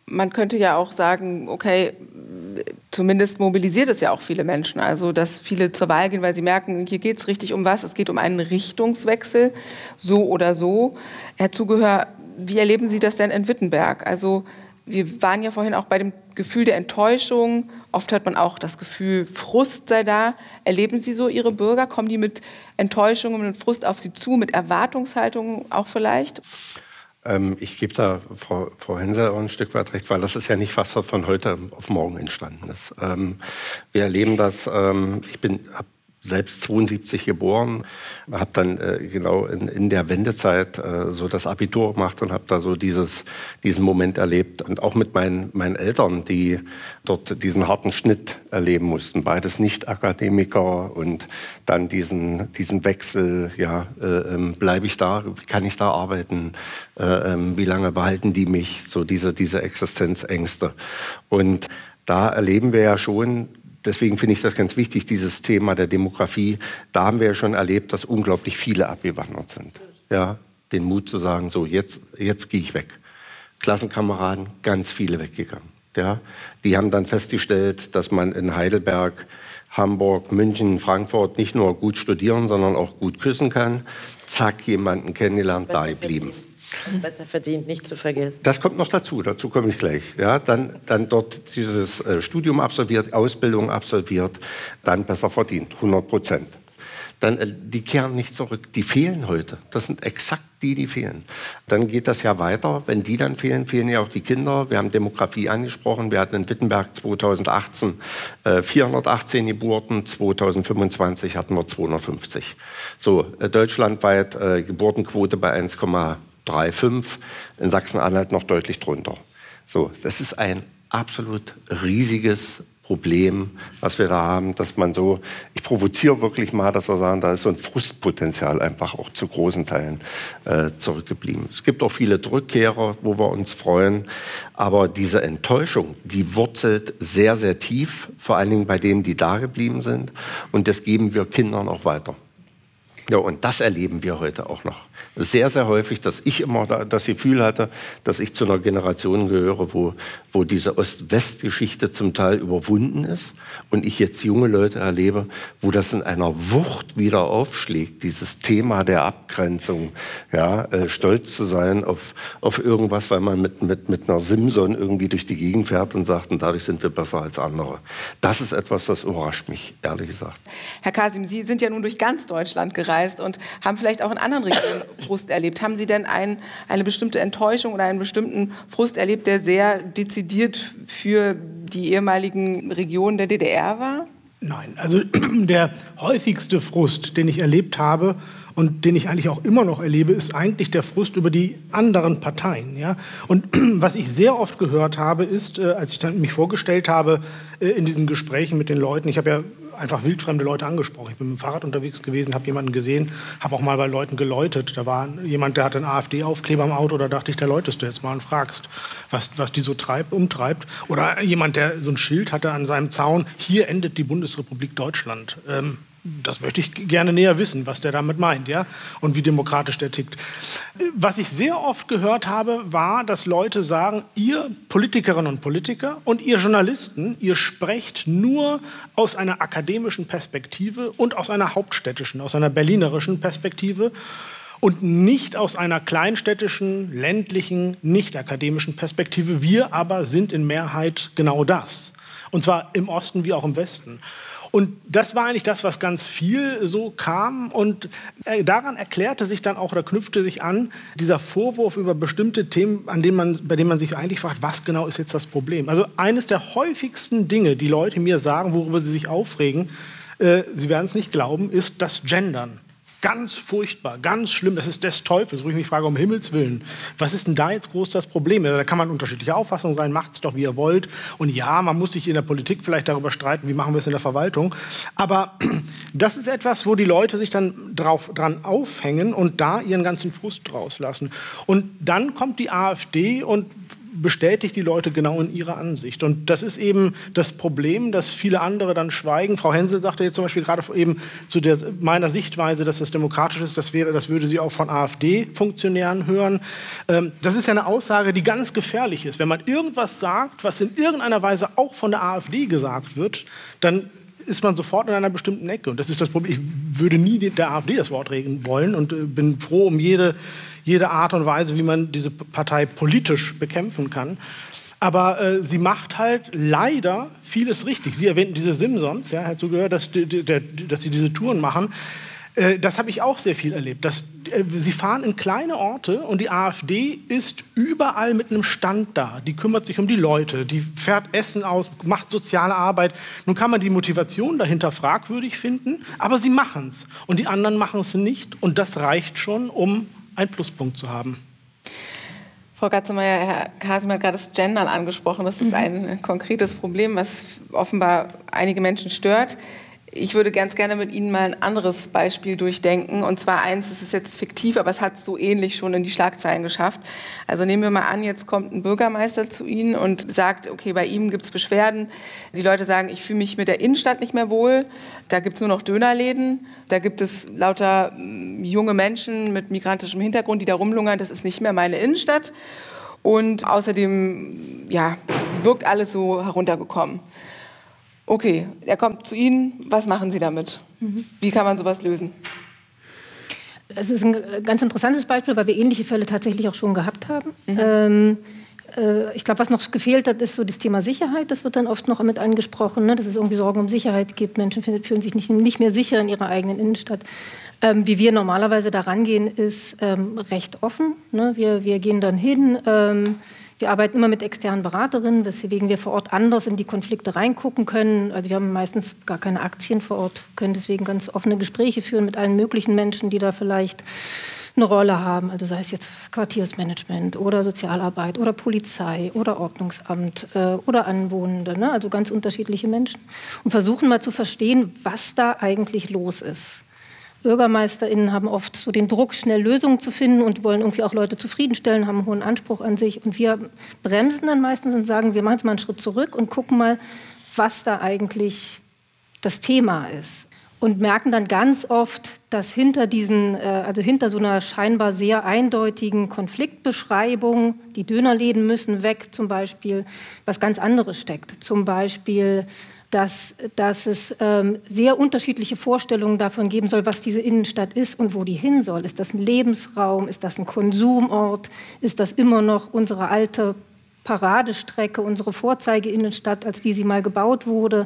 Man könnte ja auch sagen, okay, zumindest mobilisiert es ja auch viele Menschen. Also, dass viele zur Wahl gehen, weil sie merken, hier geht es richtig um was. Es geht um einen Richtungswechsel, so oder so. Herr Zugehör, wie erleben Sie das denn in Wittenberg? Also, wir waren ja vorhin auch bei dem Gefühl der Enttäuschung. Oft hört man auch das Gefühl, Frust sei da. Erleben Sie so Ihre Bürger? Kommen die mit Enttäuschung und mit Frust auf Sie zu, mit Erwartungshaltung auch vielleicht? Ähm, ich gebe da Frau, Frau Henser auch ein Stück weit recht, weil das ist ja nicht was, was von heute auf morgen entstanden ist. Ähm, wir erleben das, ähm, ich bin, habe selbst zweiundsiebzig geboren, habe dann äh, genau in, in der Wendezeit äh, so das Abitur gemacht und habe da so dieses, diesen Moment erlebt. Und auch mit meinen, meinen Eltern, die dort diesen harten Schnitt erleben mussten. Beides Nicht-Akademiker und dann diesen, diesen Wechsel, ja, äh, ähm, bleibe ich da, kann ich da arbeiten, äh, äh, wie lange behalten die mich, so diese, diese Existenzängste. Und da erleben wir ja schon, deswegen finde ich das ganz wichtig, dieses Thema der Demografie. Da haben wir ja schon erlebt, dass unglaublich viele abgewandert sind. Ja, den Mut zu sagen, so jetzt, jetzt gehe ich weg. Klassenkameraden, ganz viele weggegangen. Ja, die haben dann festgestellt, dass man in Heidelberg, Hamburg, München, Frankfurt nicht nur gut studieren, sondern auch gut küssen kann. Zack, jemanden kennengelernt, da geblieben. Und besser verdient, nicht zu vergessen. Das kommt noch dazu, dazu komme ich gleich. Ja, dann, dann dort dieses äh, Studium absolviert, Ausbildung absolviert, dann besser verdient, hundert Prozent. Dann, äh, die kehren nicht zurück, die fehlen heute. Das sind exakt die, die fehlen. Dann geht das ja weiter, wenn die dann fehlen, fehlen ja auch die Kinder. Wir haben Demografie angesprochen, wir hatten in Wittenberg zweitausendachtzehn äh, vierhundertachtzehn Geburten, zweitausendfünfundzwanzig hatten wir zweihundertfünfzig. So, äh, deutschlandweit äh, Geburtenquote bei eins Komma fünfunddreißig, in Sachsen-Anhalt noch deutlich drunter. So, das ist ein absolut riesiges Problem, was wir da haben, dass man so, ich provoziere wirklich mal, dass wir sagen, da ist so ein Frustpotenzial einfach auch zu großen Teilen äh, zurückgeblieben. Es gibt auch viele Rückkehrer, wo wir uns freuen, aber diese Enttäuschung, die wurzelt sehr, sehr tief, vor allen Dingen bei denen, die da geblieben sind, und das geben wir Kindern auch weiter. Ja, und das erleben wir heute auch noch. Sehr, sehr häufig, dass ich immer das Gefühl hatte, dass ich zu einer Generation gehöre, wo, wo diese Ost-West-Geschichte zum Teil überwunden ist und ich jetzt junge Leute erlebe, wo das in einer Wucht wieder aufschlägt, dieses Thema der Abgrenzung, ja, äh, stolz zu sein auf, auf irgendwas, weil man mit, mit, mit einer Simson irgendwie durch die Gegend fährt und sagt, und dadurch sind wir besser als andere. Das ist etwas, das überrascht mich, ehrlich gesagt. Herr Kasim, Sie sind ja nun durch ganz Deutschland gereist und haben vielleicht auch in anderen Regionen Frust erlebt. Haben Sie denn ein, eine bestimmte Enttäuschung oder einen bestimmten Frust erlebt, der sehr dezidiert für die ehemaligen Regionen der D D R war? Nein, also der häufigste Frust, den ich erlebt habe und den ich eigentlich auch immer noch erlebe, ist eigentlich der Frust über die anderen Parteien. Ja? Und was ich sehr oft gehört habe, ist, äh, als ich dann mich vorgestellt habe äh, in diesen Gesprächen mit den Leuten, ich habe ja einfach wildfremde Leute angesprochen. Ich bin mit dem Fahrrad unterwegs gewesen, habe jemanden gesehen, habe auch mal bei Leuten geläutet. Da war jemand, der hatte einen AfD-Aufkleber am Auto, da dachte ich, da läutest du jetzt mal und fragst, was, was die so treibt, umtreibt. Oder jemand, der so ein Schild hatte an seinem Zaun, hier endet die Bundesrepublik Deutschland. Ähm, Das möchte ich gerne näher wissen, was der damit meint, ja, und wie demokratisch der tickt. Was ich sehr oft gehört habe, war, dass Leute sagen, ihr Politikerinnen und Politiker und ihr Journalisten, ihr sprecht nur aus einer akademischen Perspektive und aus einer hauptstädtischen, aus einer berlinerischen Perspektive und nicht aus einer kleinstädtischen, ländlichen, nicht akademischen Perspektive. Wir aber sind in Mehrheit genau das. Und zwar im Osten wie auch im Westen. Und das war eigentlich das, was ganz viel so kam. Und daran erklärte sich dann auch oder knüpfte sich an dieser Vorwurf über bestimmte Themen, an denen man, bei denen man sich eigentlich fragt, was genau ist jetzt das Problem? Also eines der häufigsten Dinge, die Leute mir sagen, worüber sie sich aufregen, äh, sie werden es nicht glauben, ist das Gendern. Ganz furchtbar, ganz schlimm, das ist des Teufels, wo ich mich frage, um Himmels Willen, was ist denn da jetzt groß das Problem? Also da kann man unterschiedlicher Auffassung sein, macht es doch, wie ihr wollt. Und ja, man muss sich in der Politik vielleicht darüber streiten, wie machen wir es in der Verwaltung. Aber das ist etwas, wo die Leute sich dann drauf, dran aufhängen und da ihren ganzen Frust rauslassen. Und dann kommt die AfD und bestätigt die Leute genau in ihrer Ansicht. Und das ist eben das Problem, dass viele andere dann schweigen. Frau Hensel sagte jetzt zum Beispiel gerade eben zu der, meiner Sichtweise, dass das demokratisch ist, das, wäre, das würde sie auch von AfD-Funktionären hören. Ähm, das ist ja eine Aussage, die ganz gefährlich ist. Wenn man irgendwas sagt, was in irgendeiner Weise auch von der AfD gesagt wird, dann ist man sofort in einer bestimmten Ecke. Und das ist das Problem. Ich würde nie der AfD das Wort reden wollen und äh, bin froh um jede jede Art und Weise, wie man diese Partei politisch bekämpfen kann. Aber äh, sie macht halt leider vieles richtig. Sie erwähnten diese Simpsons, ja, hat so gehört, dass, dass sie diese Touren machen. Äh, das habe ich auch sehr viel erlebt. Das, äh, sie fahren in kleine Orte und die AfD ist überall mit einem Stand da. Die kümmert sich um die Leute, die fährt Essen aus, macht soziale Arbeit. Nun kann man die Motivation dahinter fragwürdig finden, aber sie machen es. Und die anderen machen es nicht. Und das reicht schon, um einen Pluspunkt zu haben. Frau Gatzemeyer, Herr Kasim hat gerade das Gendern angesprochen. Das ist ein konkretes Problem, was offenbar einige Menschen stört. Ich würde ganz gerne mit Ihnen mal ein anderes Beispiel durchdenken. Und zwar eins, es ist jetzt fiktiv, aber es hat so ähnlich schon in die Schlagzeilen geschafft. Also nehmen wir mal an, jetzt kommt ein Bürgermeister zu Ihnen und sagt, okay, bei ihm gibt es Beschwerden. Die Leute sagen, ich fühle mich mit der Innenstadt nicht mehr wohl. Da gibt es nur noch Dönerläden. Da gibt es lauter junge Menschen mit migrantischem Hintergrund, die da rumlungern. Das ist nicht mehr meine Innenstadt. Und außerdem ja, wirkt alles so heruntergekommen. Okay, er kommt zu Ihnen. Was machen Sie damit? Mhm. Wie kann man sowas lösen? Es ist ein ganz interessantes Beispiel, weil wir ähnliche Fälle tatsächlich auch schon gehabt haben. Mhm. Ähm, äh, ich glaube, was noch gefehlt hat, ist so das Thema Sicherheit. Das wird dann oft noch mit angesprochen, ne? Dass es irgendwie Sorgen um Sicherheit gibt. Menschen fühlen sich nicht, nicht mehr sicher in ihrer eigenen Innenstadt. Ähm, wie wir normalerweise da rangehen, ist ähm, recht offen. Ne? Wir, wir gehen dann hin. Ähm, Wir arbeiten immer mit externen Beraterinnen, weswegen wir vor Ort anders in die Konflikte reingucken können. Also wir haben meistens gar keine Aktien vor Ort, können deswegen ganz offene Gespräche führen mit allen möglichen Menschen, die da vielleicht eine Rolle haben. Also sei es jetzt Quartiersmanagement oder Sozialarbeit oder Polizei oder Ordnungsamt äh, oder Anwohnende, ne? Also ganz unterschiedliche Menschen. Und versuchen mal zu verstehen, was da eigentlich los ist. BürgermeisterInnen haben oft so den Druck, schnell Lösungen zu finden und wollen irgendwie auch Leute zufriedenstellen, haben einen hohen Anspruch an sich. Und wir bremsen dann meistens und sagen, wir machen jetzt mal einen Schritt zurück und gucken mal, was da eigentlich das Thema ist. Und merken dann ganz oft, dass hinter diesen, also hinter so einer scheinbar sehr eindeutigen Konfliktbeschreibung, die Dönerläden müssen weg zum Beispiel, was ganz anderes steckt. Zum Beispiel Dass, dass es ähm, sehr unterschiedliche Vorstellungen davon geben soll, was diese Innenstadt ist und wo die hin soll. Ist das ein Lebensraum? Ist das ein Konsumort? Ist das immer noch unsere alte Paradestrecke, unsere Vorzeigeinnenstadt, als die sie mal gebaut wurde?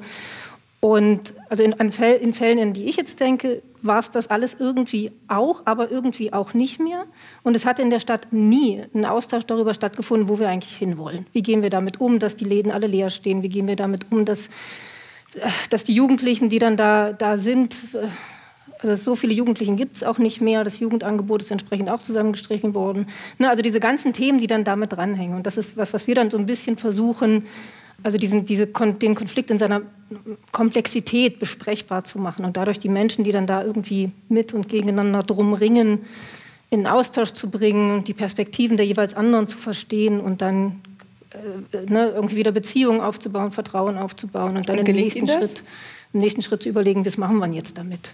Und also in, an Fäll, in Fällen, in die ich jetzt denke, war es das alles irgendwie auch, aber irgendwie auch nicht mehr. Und es hat in der Stadt nie ein Austausch darüber stattgefunden, wo wir eigentlich hinwollen. Wie gehen wir damit um, dass die Läden alle leer stehen? Wie gehen wir damit um, dass dass die Jugendlichen, die dann da, da sind, also so viele Jugendlichen gibt es auch nicht mehr, das Jugendangebot ist entsprechend auch zusammengestrichen worden. Ne, also diese ganzen Themen, die dann damit dranhängen. Und das ist was, was wir dann so ein bisschen versuchen, also diesen, diese, den Konflikt in seiner Komplexität besprechbar zu machen und dadurch die Menschen, die dann da irgendwie mit und gegeneinander drum ringen, in den Austausch zu bringen und die Perspektiven der jeweils anderen zu verstehen und dann äh, ne, irgendwie wieder Beziehungen aufzubauen, Vertrauen aufzubauen und dann und im, nächsten Schritt, im nächsten Schritt zu überlegen, was machen wir jetzt damit.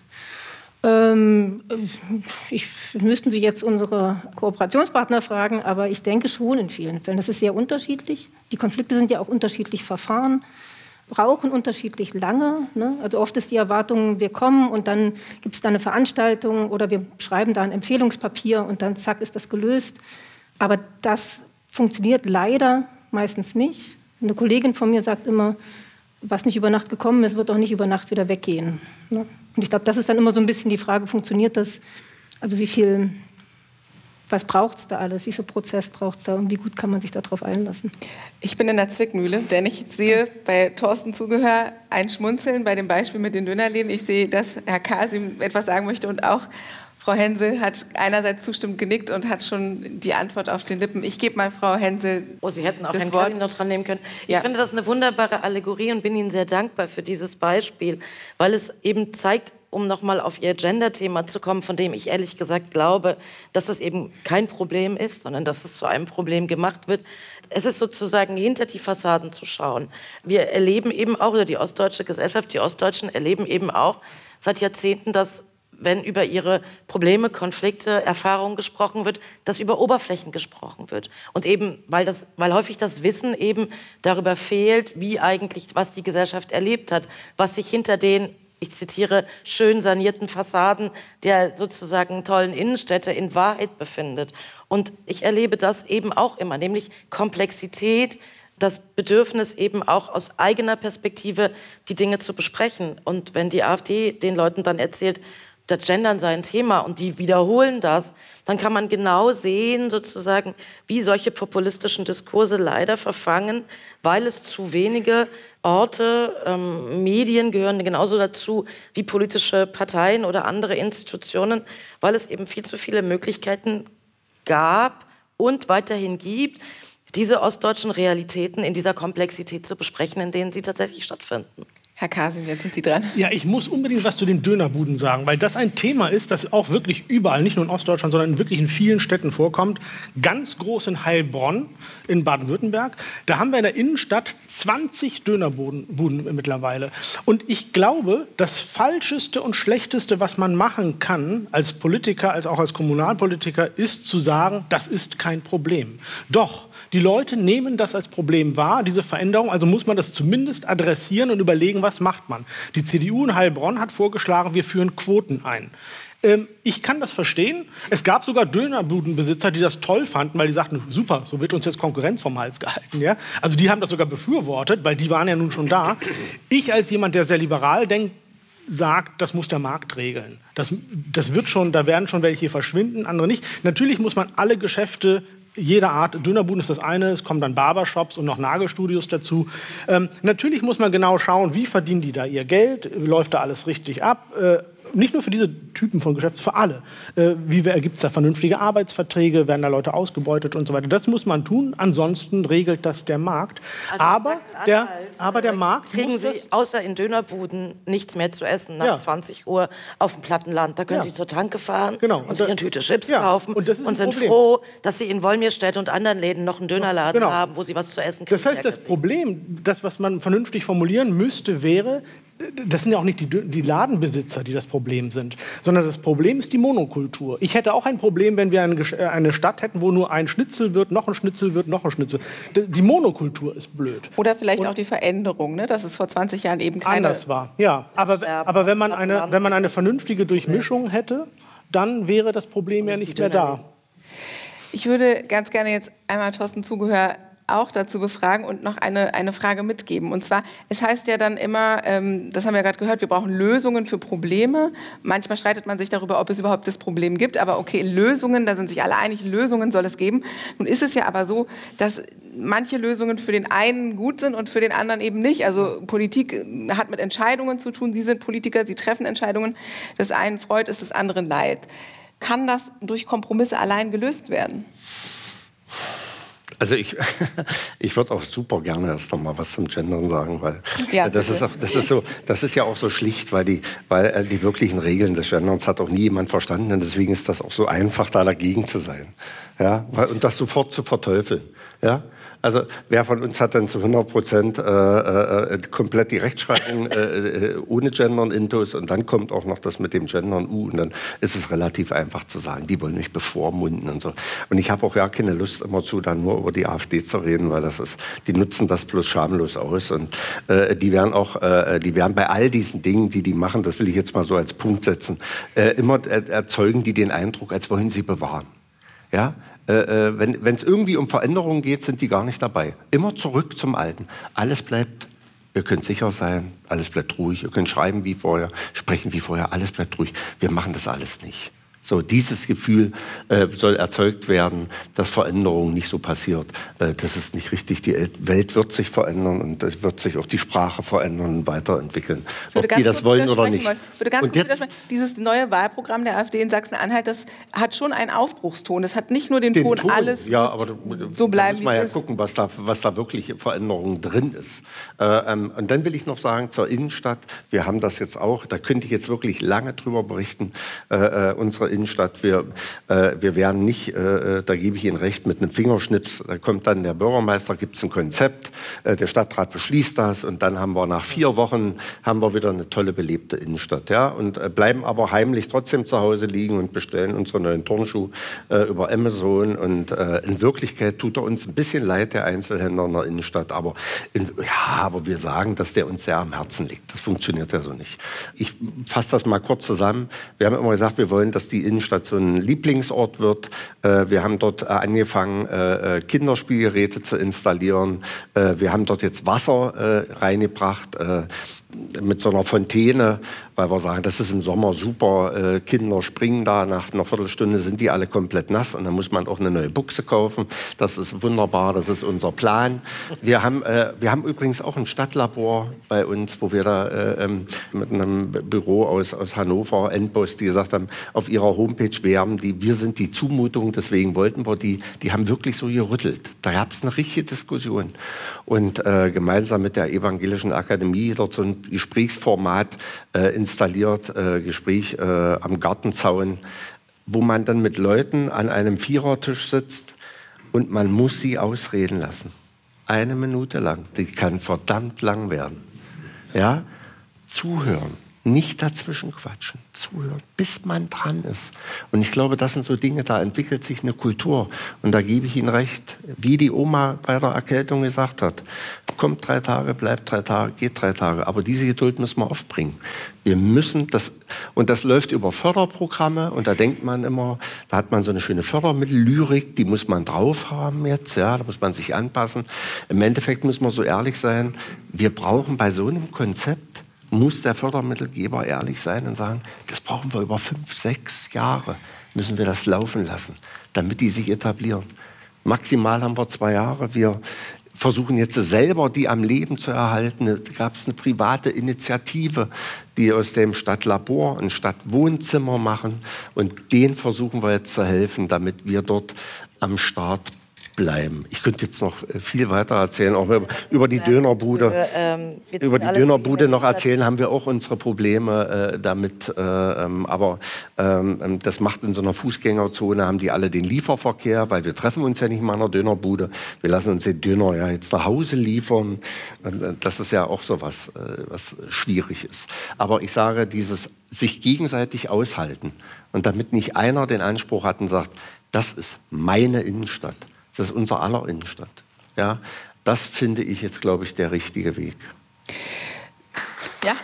Ähm, ich, müssten Sie jetzt unsere Kooperationspartner fragen, aber ich denke schon in vielen Fällen. Das ist sehr unterschiedlich. Die Konflikte sind ja auch unterschiedlich verfahren, brauchen unterschiedlich lange. Ne? Also oft ist die Erwartung, wir kommen und dann gibt es da eine Veranstaltung oder wir schreiben da ein Empfehlungspapier und dann zack ist das gelöst. Aber das funktioniert leider meistens nicht. Eine Kollegin von mir sagt immer, was nicht über Nacht gekommen ist, wird auch nicht über Nacht wieder weggehen. Ne? Und ich glaube, das ist dann immer so ein bisschen die Frage, funktioniert das? Also wie viel, was braucht es da alles? Wie viel Prozess braucht es da und wie gut kann man sich darauf einlassen? Ich bin in der Zwickmühle, denn ich sehe bei Thorsten Zugehör ein Schmunzeln bei dem Beispiel mit den Dönerläden. Ich sehe, dass Herr Kasim etwas sagen möchte und auch Frau Hensel hat einerseits zustimmend genickt und hat schon die Antwort auf den Lippen. Ich gebe mal Frau Hensel Oh, Sie hätten auch das Herrn Wort. Kasim noch dran nehmen können. Ich Ja. finde das eine wunderbare Allegorie und bin Ihnen sehr dankbar für dieses Beispiel, weil es eben zeigt, um nochmal auf Ihr Gender-Thema zu kommen, von dem ich ehrlich gesagt glaube, dass es eben kein Problem ist, sondern dass es zu einem Problem gemacht wird. Es ist sozusagen hinter die Fassaden zu schauen. Wir erleben eben auch, oder die ostdeutsche Gesellschaft, die Ostdeutschen erleben eben auch seit Jahrzehnten, dass wenn über ihre Probleme, Konflikte, Erfahrungen gesprochen wird, dass über Oberflächen gesprochen wird. Und eben, weil, das, weil häufig das Wissen eben darüber fehlt, wie eigentlich, was die Gesellschaft erlebt hat, was sich hinter den, ich zitiere, schön sanierten Fassaden der sozusagen tollen Innenstädte in Wahrheit befindet. Und ich erlebe das eben auch immer, nämlich Komplexität, das Bedürfnis eben auch aus eigener Perspektive die Dinge zu besprechen. Und wenn die AfD den Leuten dann erzählt, das Gendern sei ein Thema und die wiederholen das, dann kann man genau sehen, sozusagen, wie solche populistischen Diskurse leider verfangen, weil es zu wenige Orte, ähm, Medien gehören genauso dazu wie politische Parteien oder andere Institutionen, weil es eben viel zu viele Möglichkeiten gab und weiterhin gibt, diese ostdeutschen Realitäten in dieser Komplexität zu besprechen, in denen sie tatsächlich stattfinden. Herr Kasim, jetzt sind Sie dran. Ja, ich muss unbedingt was zu den Dönerbuden sagen, weil das ein Thema ist, das auch wirklich überall, nicht nur in Ostdeutschland, sondern wirklich in vielen Städten vorkommt. Ganz groß in Heilbronn in Baden-Württemberg. Da haben wir in der Innenstadt zwanzig Dönerbuden Buden mittlerweile. Und ich glaube, das Falscheste und Schlechteste, was man machen kann als Politiker, als auch als Kommunalpolitiker, ist zu sagen, das ist kein Problem. Doch, die Leute nehmen das als Problem wahr, diese Veränderung, also muss man das zumindest adressieren und überlegen, was macht man. Die C D U in Heilbronn hat vorgeschlagen, wir führen Quoten ein. Ähm, ich kann das verstehen. Es gab sogar Dönerbudenbesitzer, die das toll fanden, weil die sagten, super, so wird uns jetzt Konkurrenz vom Hals gehalten. Ja? Also die haben das sogar befürwortet, weil die waren ja nun schon da. Ich als jemand, der sehr liberal denkt, sagt, das muss der Markt regeln. Das, das wird schon, da werden schon welche verschwinden, andere nicht. Natürlich muss man alle Geschäfte jeder Art, Dönerbuden ist das eine, es kommen dann Barbershops und noch Nagelstudios dazu. Ähm, natürlich muss man genau schauen, wie verdienen die da ihr Geld, läuft da alles richtig ab. Äh, nicht nur für diese Typen von Geschäfts, für alle. Äh, wie gibt es da vernünftige Arbeitsverträge, werden da Leute ausgebeutet und so weiter. Das muss man tun, ansonsten regelt das der Markt. Also aber, der, aber der Markt kriegen Sie außer in Dönerbuden nichts mehr zu essen nach ja. zwanzig Uhr auf dem Plattenland. Da können ja. Sie zur Tanke fahren genau. und, und sich eine Tüte Chips ja. kaufen und, und sind Problem. froh, dass Sie in Wolmirstedt und anderen Läden noch einen Dönerladen genau. haben, wo Sie was zu essen kriegen. Das heißt, das Problem, das, was man vernünftig formulieren müsste, wäre, das sind ja auch nicht die, die Ladenbesitzer, die das Problem sind, sondern das Problem ist die Monokultur. Ich hätte auch ein Problem, wenn wir eine, eine Stadt hätten, wo nur ein Schnitzel wird, noch ein Schnitzel wird, noch ein Schnitzel. Die Monokultur ist blöd. Oder vielleicht Und auch die Veränderung, ne? Dass es vor zwanzig Jahren eben keine... anders war. Ja, aber, aber wenn, man eine, wenn man eine vernünftige Durchmischung hätte, dann wäre das Problem ja nicht mehr da. Ich würde ganz gerne jetzt einmal Thorsten Zugehör auch dazu befragen und noch eine, eine Frage mitgeben. Und zwar, es heißt ja dann immer, ähm, das haben wir ja gerade gehört, wir brauchen Lösungen für Probleme. Manchmal streitet man sich darüber, ob es überhaupt das Problem gibt. Aber okay, Lösungen, da sind sich alle einig, Lösungen soll es geben. Nun ist es ja aber so, dass manche Lösungen für den einen gut sind und für den anderen eben nicht. Also Politik hat mit Entscheidungen zu tun. Sie sind Politiker, Sie treffen Entscheidungen. Das einen freut, ist das anderen leid. Kann das durch Kompromisse allein gelöst werden? Also ich, ich würde auch super gerne erst noch mal was zum Gendern sagen, weil ja, das ist auch, das ist so, das ist ja auch so schlicht, weil die, weil äh, die wirklichen Regeln des Genderns hat auch nie jemand verstanden und deswegen ist das auch so einfach, da dagegen zu sein, ja, und das sofort zu verteufeln, ja. Also wer von uns hat denn zu hundert Prozent äh, äh, komplett die Rechtschreibung äh, ohne Gendern intus und dann kommt auch noch das mit dem Gendern U und dann ist es relativ einfach zu sagen, die wollen mich bevormunden und so. Und ich habe auch ja keine Lust immer zu, dann nur über die AfD zu reden, weil das ist, die nutzen das bloß schamlos aus und äh, die werden auch, äh, die werden bei all diesen Dingen, die die machen, das will ich jetzt mal so als Punkt setzen, äh, immer äh, erzeugen die den Eindruck, als wollen sie bewahren, ja. Äh, wenn es irgendwie um Veränderungen geht, sind die gar nicht dabei. Immer zurück zum Alten. Alles bleibt, ihr könnt sicher sein, alles bleibt ruhig, ihr könnt schreiben wie vorher, sprechen wie vorher, alles bleibt ruhig. Wir machen das alles nicht. So, dieses Gefühl äh, soll erzeugt werden, dass Veränderung nicht so passiert. Äh, das ist nicht richtig. Die Welt wird sich verändern und es wird sich auch die Sprache verändern und weiterentwickeln. Ob die das wollen oder nicht. Ich würde ganz und kurz jetzt, dieses neue Wahlprogramm der AfD in Sachsen-Anhalt, das hat schon einen Aufbruchston. Es hat nicht nur den, den Ton, Ton, alles ja, aber da, so bleiben, da muss man ja gucken, was da, was da wirklich Veränderung drin ist. Äh, ähm, und dann will ich noch sagen, zur Innenstadt, wir haben das jetzt auch, da könnte ich jetzt wirklich lange drüber berichten, äh, äh, unsere Innenstadt, wir, äh, wir werden nicht, äh, da gebe ich Ihnen recht, mit einem Fingerschnips, da kommt dann der Bürgermeister, gibt es ein Konzept, äh, der Stadtrat beschließt das und dann haben wir nach vier Wochen haben wir wieder eine tolle, belebte Innenstadt. Ja? Und äh, bleiben aber heimlich trotzdem zu Hause liegen und bestellen unsere neuen Turnschuhe äh, über Amazon und äh, in Wirklichkeit tut er uns ein bisschen leid, der Einzelhändler in der Innenstadt, aber, in, ja, aber wir sagen, dass der uns sehr am Herzen liegt. Das funktioniert ja so nicht. Ich fasse das mal kurz zusammen. Wir haben immer gesagt, wir wollen, dass die Innenstadt so ein Lieblingsort wird. Äh, wir haben dort äh, angefangen, äh, Kinderspielgeräte zu installieren. Äh, wir haben dort jetzt Wasser äh, reingebracht, äh, mit so einer Fontäne, weil wir sagen, das ist im Sommer super. Äh, Kinder springen da, nach einer Viertelstunde sind die alle komplett nass und dann muss man auch eine neue Buchse kaufen. Das ist wunderbar, das ist unser Plan. Wir haben, äh, wir haben übrigens auch ein Stadtlabor bei uns, wo wir da äh, mit einem Büro aus, aus Hannover, Endpost, die gesagt haben, auf ihrer Homepage, wir, haben die, wir sind die Zumutung, deswegen wollten wir die, die haben wirklich so gerüttelt. Da gab es eine richtige Diskussion. Und äh, gemeinsam mit der Evangelischen Akademie dort so ein Gesprächsformat äh, installiert, äh, Gespräch äh, am Gartenzaun, wo man dann mit Leuten an einem Vierertisch sitzt und man muss sie ausreden lassen. Eine Minute lang. Die kann verdammt lang werden. Ja? Zuhören. Nicht dazwischen quatschen, zuhören, bis man dran ist. Und ich glaube, das sind so Dinge, da entwickelt sich eine Kultur. Und da gebe ich Ihnen recht, wie die Oma bei der Erkältung gesagt hat, kommt drei Tage, bleibt drei Tage, geht drei Tage. Aber diese Geduld müssen wir aufbringen. Wir müssen das, und das läuft über Förderprogramme. Und da denkt man immer, da hat man so eine schöne Fördermittellyrik, die muss man drauf haben jetzt, ja, da muss man sich anpassen. Im Endeffekt müssen wir so ehrlich sein, wir brauchen bei so einem Konzept, muss der Fördermittelgeber ehrlich sein und sagen, das brauchen wir über fünf, sechs Jahre, müssen wir das laufen lassen, damit die sich etablieren. Maximal haben wir zwei Jahre. Wir versuchen jetzt selber, die am Leben zu erhalten. Da gab es eine private Initiative, die aus dem Stadtlabor ein Stadtwohnzimmer machen. Und denen versuchen wir jetzt zu helfen, damit wir dort am Start bleiben. Ich könnte jetzt noch viel weiter erzählen, auch über die Dönerbude. Für, ähm, über die Dönerbude noch erzählen, haben wir auch unsere Probleme äh, damit. Äh, ähm, aber ähm, das macht in so einer Fußgängerzone, haben die alle den Lieferverkehr, weil wir treffen uns ja nicht mal in einer Dönerbude. Wir lassen uns den Döner ja jetzt nach Hause liefern. Das ist ja auch so was, äh, was schwierig ist. Aber ich sage, dieses sich gegenseitig aushalten und damit nicht einer den Anspruch hat und sagt, das ist meine Innenstadt. Das ist unser aller Innenstadt. Ja, das finde ich jetzt, glaube ich, der richtige Weg. Ja.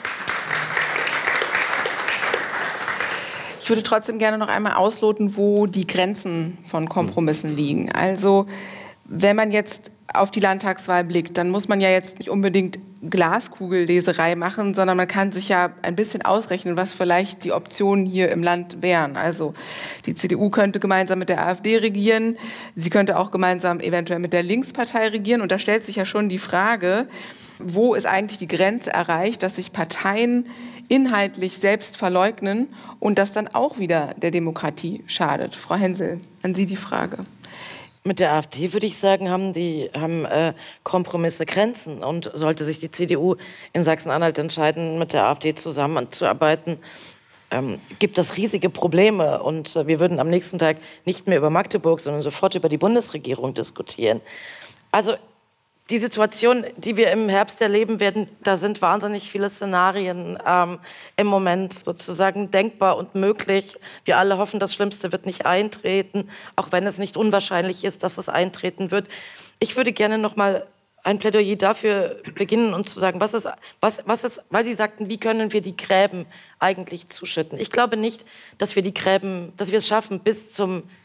Ich würde trotzdem gerne noch einmal ausloten, wo die Grenzen von Kompromissen liegen. Also, wenn man jetzt auf die Landtagswahl blickt, dann muss man ja jetzt nicht unbedingt Glaskugelleserei machen, sondern man kann sich ja ein bisschen ausrechnen, was vielleicht die Optionen hier im Land wären. Also die C D U könnte gemeinsam mit der AfD regieren, sie könnte auch gemeinsam eventuell mit der Linkspartei regieren. Und da stellt sich ja schon die Frage, wo ist eigentlich die Grenze erreicht, dass sich Parteien inhaltlich selbst verleugnen und das dann auch wieder der Demokratie schadet. Frau Hensel, an Sie die Frage. Mit der AfD würde ich sagen, haben die haben äh, Kompromisse Grenzen. Und sollte sich die C D U in Sachsen-Anhalt entscheiden, mit der AfD zusammenzuarbeiten, ähm, gibt es riesige Probleme. Und äh, wir würden am nächsten Tag nicht mehr über Magdeburg, sondern sofort über die Bundesregierung diskutieren. Also die Situation, die wir im Herbst erleben werden, da sind wahnsinnig viele Szenarien ähm, im Moment sozusagen denkbar und möglich. Wir alle hoffen, das Schlimmste wird nicht eintreten, auch wenn es nicht unwahrscheinlich ist, dass es eintreten wird. Ich würde gerne noch mal ein Plädoyer dafür beginnen und zu sagen, was ist, was, was ist, weil Sie sagten, wie können wir die Gräben eigentlich zuschütten? Ich glaube nicht, dass wir die Gräben, dass wir es schaffen, bis zum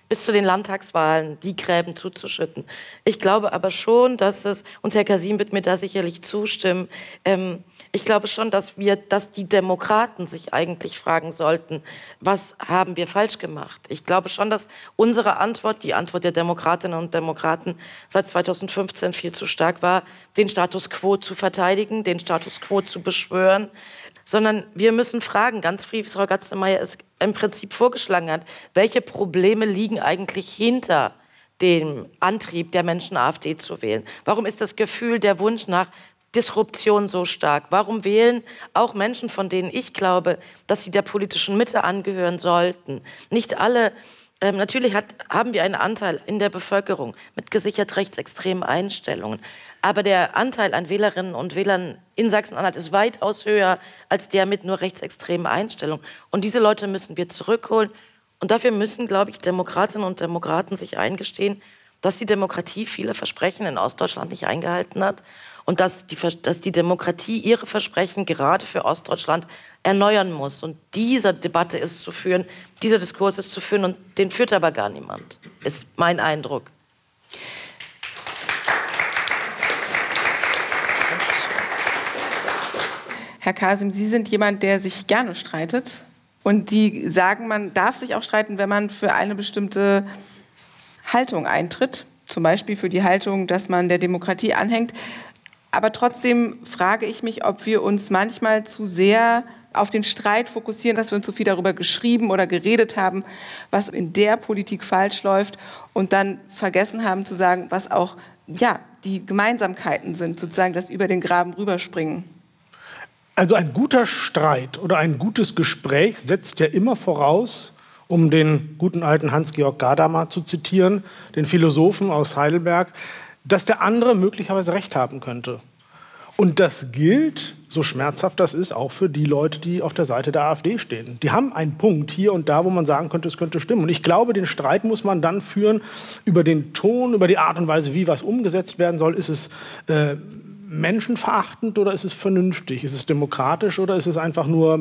bis zu den Landtagswahlen die Gräben zuzuschütten. Ich glaube aber schon, dass es, und Herr Kasim wird mir da sicherlich zustimmen, ähm, ich glaube schon, dass wir, dass die Demokraten sich eigentlich fragen sollten, was haben wir falsch gemacht? Ich glaube schon, dass unsere Antwort, die Antwort der Demokratinnen und Demokraten seit zweitausendfünfzehn viel zu stark war, den Status quo zu verteidigen, den Status quo zu beschwören, sondern wir müssen fragen, ganz wie Frau Gatzemeyer es im Prinzip vorgeschlagen hat, welche Probleme liegen eigentlich hinter dem Antrieb der Menschen, AfD zu wählen? Warum ist das Gefühl, der Wunsch nach Disruption so stark? Warum wählen auch Menschen, von denen ich glaube, dass sie der politischen Mitte angehören sollten? Nicht alle, ähm, natürlich hat, haben wir einen Anteil in der Bevölkerung mit gesichert rechtsextremen Einstellungen. Aber der Anteil an Wählerinnen und Wählern in Sachsen-Anhalt ist weitaus höher als der mit nur rechtsextremen Einstellungen. Und diese Leute müssen wir zurückholen. Und dafür müssen, glaube ich, Demokratinnen und Demokraten sich eingestehen, dass die Demokratie viele Versprechen in Ostdeutschland nicht eingehalten hat und dass die, dass die Demokratie ihre Versprechen gerade für Ostdeutschland erneuern muss. Und diese Debatte ist zu führen, dieser Diskurs ist zu führen, und den führt aber gar niemand, ist mein Eindruck. Herr Kasim, Sie sind jemand, der sich gerne streitet. Und Sie sagen, man darf sich auch streiten, wenn man für eine bestimmte Haltung eintritt. Zum Beispiel für die Haltung, dass man der Demokratie anhängt. Aber trotzdem frage ich mich, ob wir uns manchmal zu sehr auf den Streit fokussieren, dass wir uns zu viel darüber geschrieben oder geredet haben, was in der Politik falsch läuft, und dann vergessen haben zu sagen, was auch ja, die Gemeinsamkeiten sind, sozusagen das über den Graben rüberspringen. Also ein guter Streit oder ein gutes Gespräch setzt ja immer voraus, um den guten alten Hans-Georg Gadamer zu zitieren, den Philosophen aus Heidelberg, dass der andere möglicherweise recht haben könnte. Und das gilt, so schmerzhaft das ist, auch für die Leute, die auf der Seite der AfD stehen. Die haben einen Punkt hier und da, wo man sagen könnte, es könnte stimmen. Und ich glaube, den Streit muss man dann führen über den Ton, über die Art und Weise, wie was umgesetzt werden soll. Ist es äh, menschenverachtend oder ist es vernünftig? Ist es demokratisch oder ist es einfach nur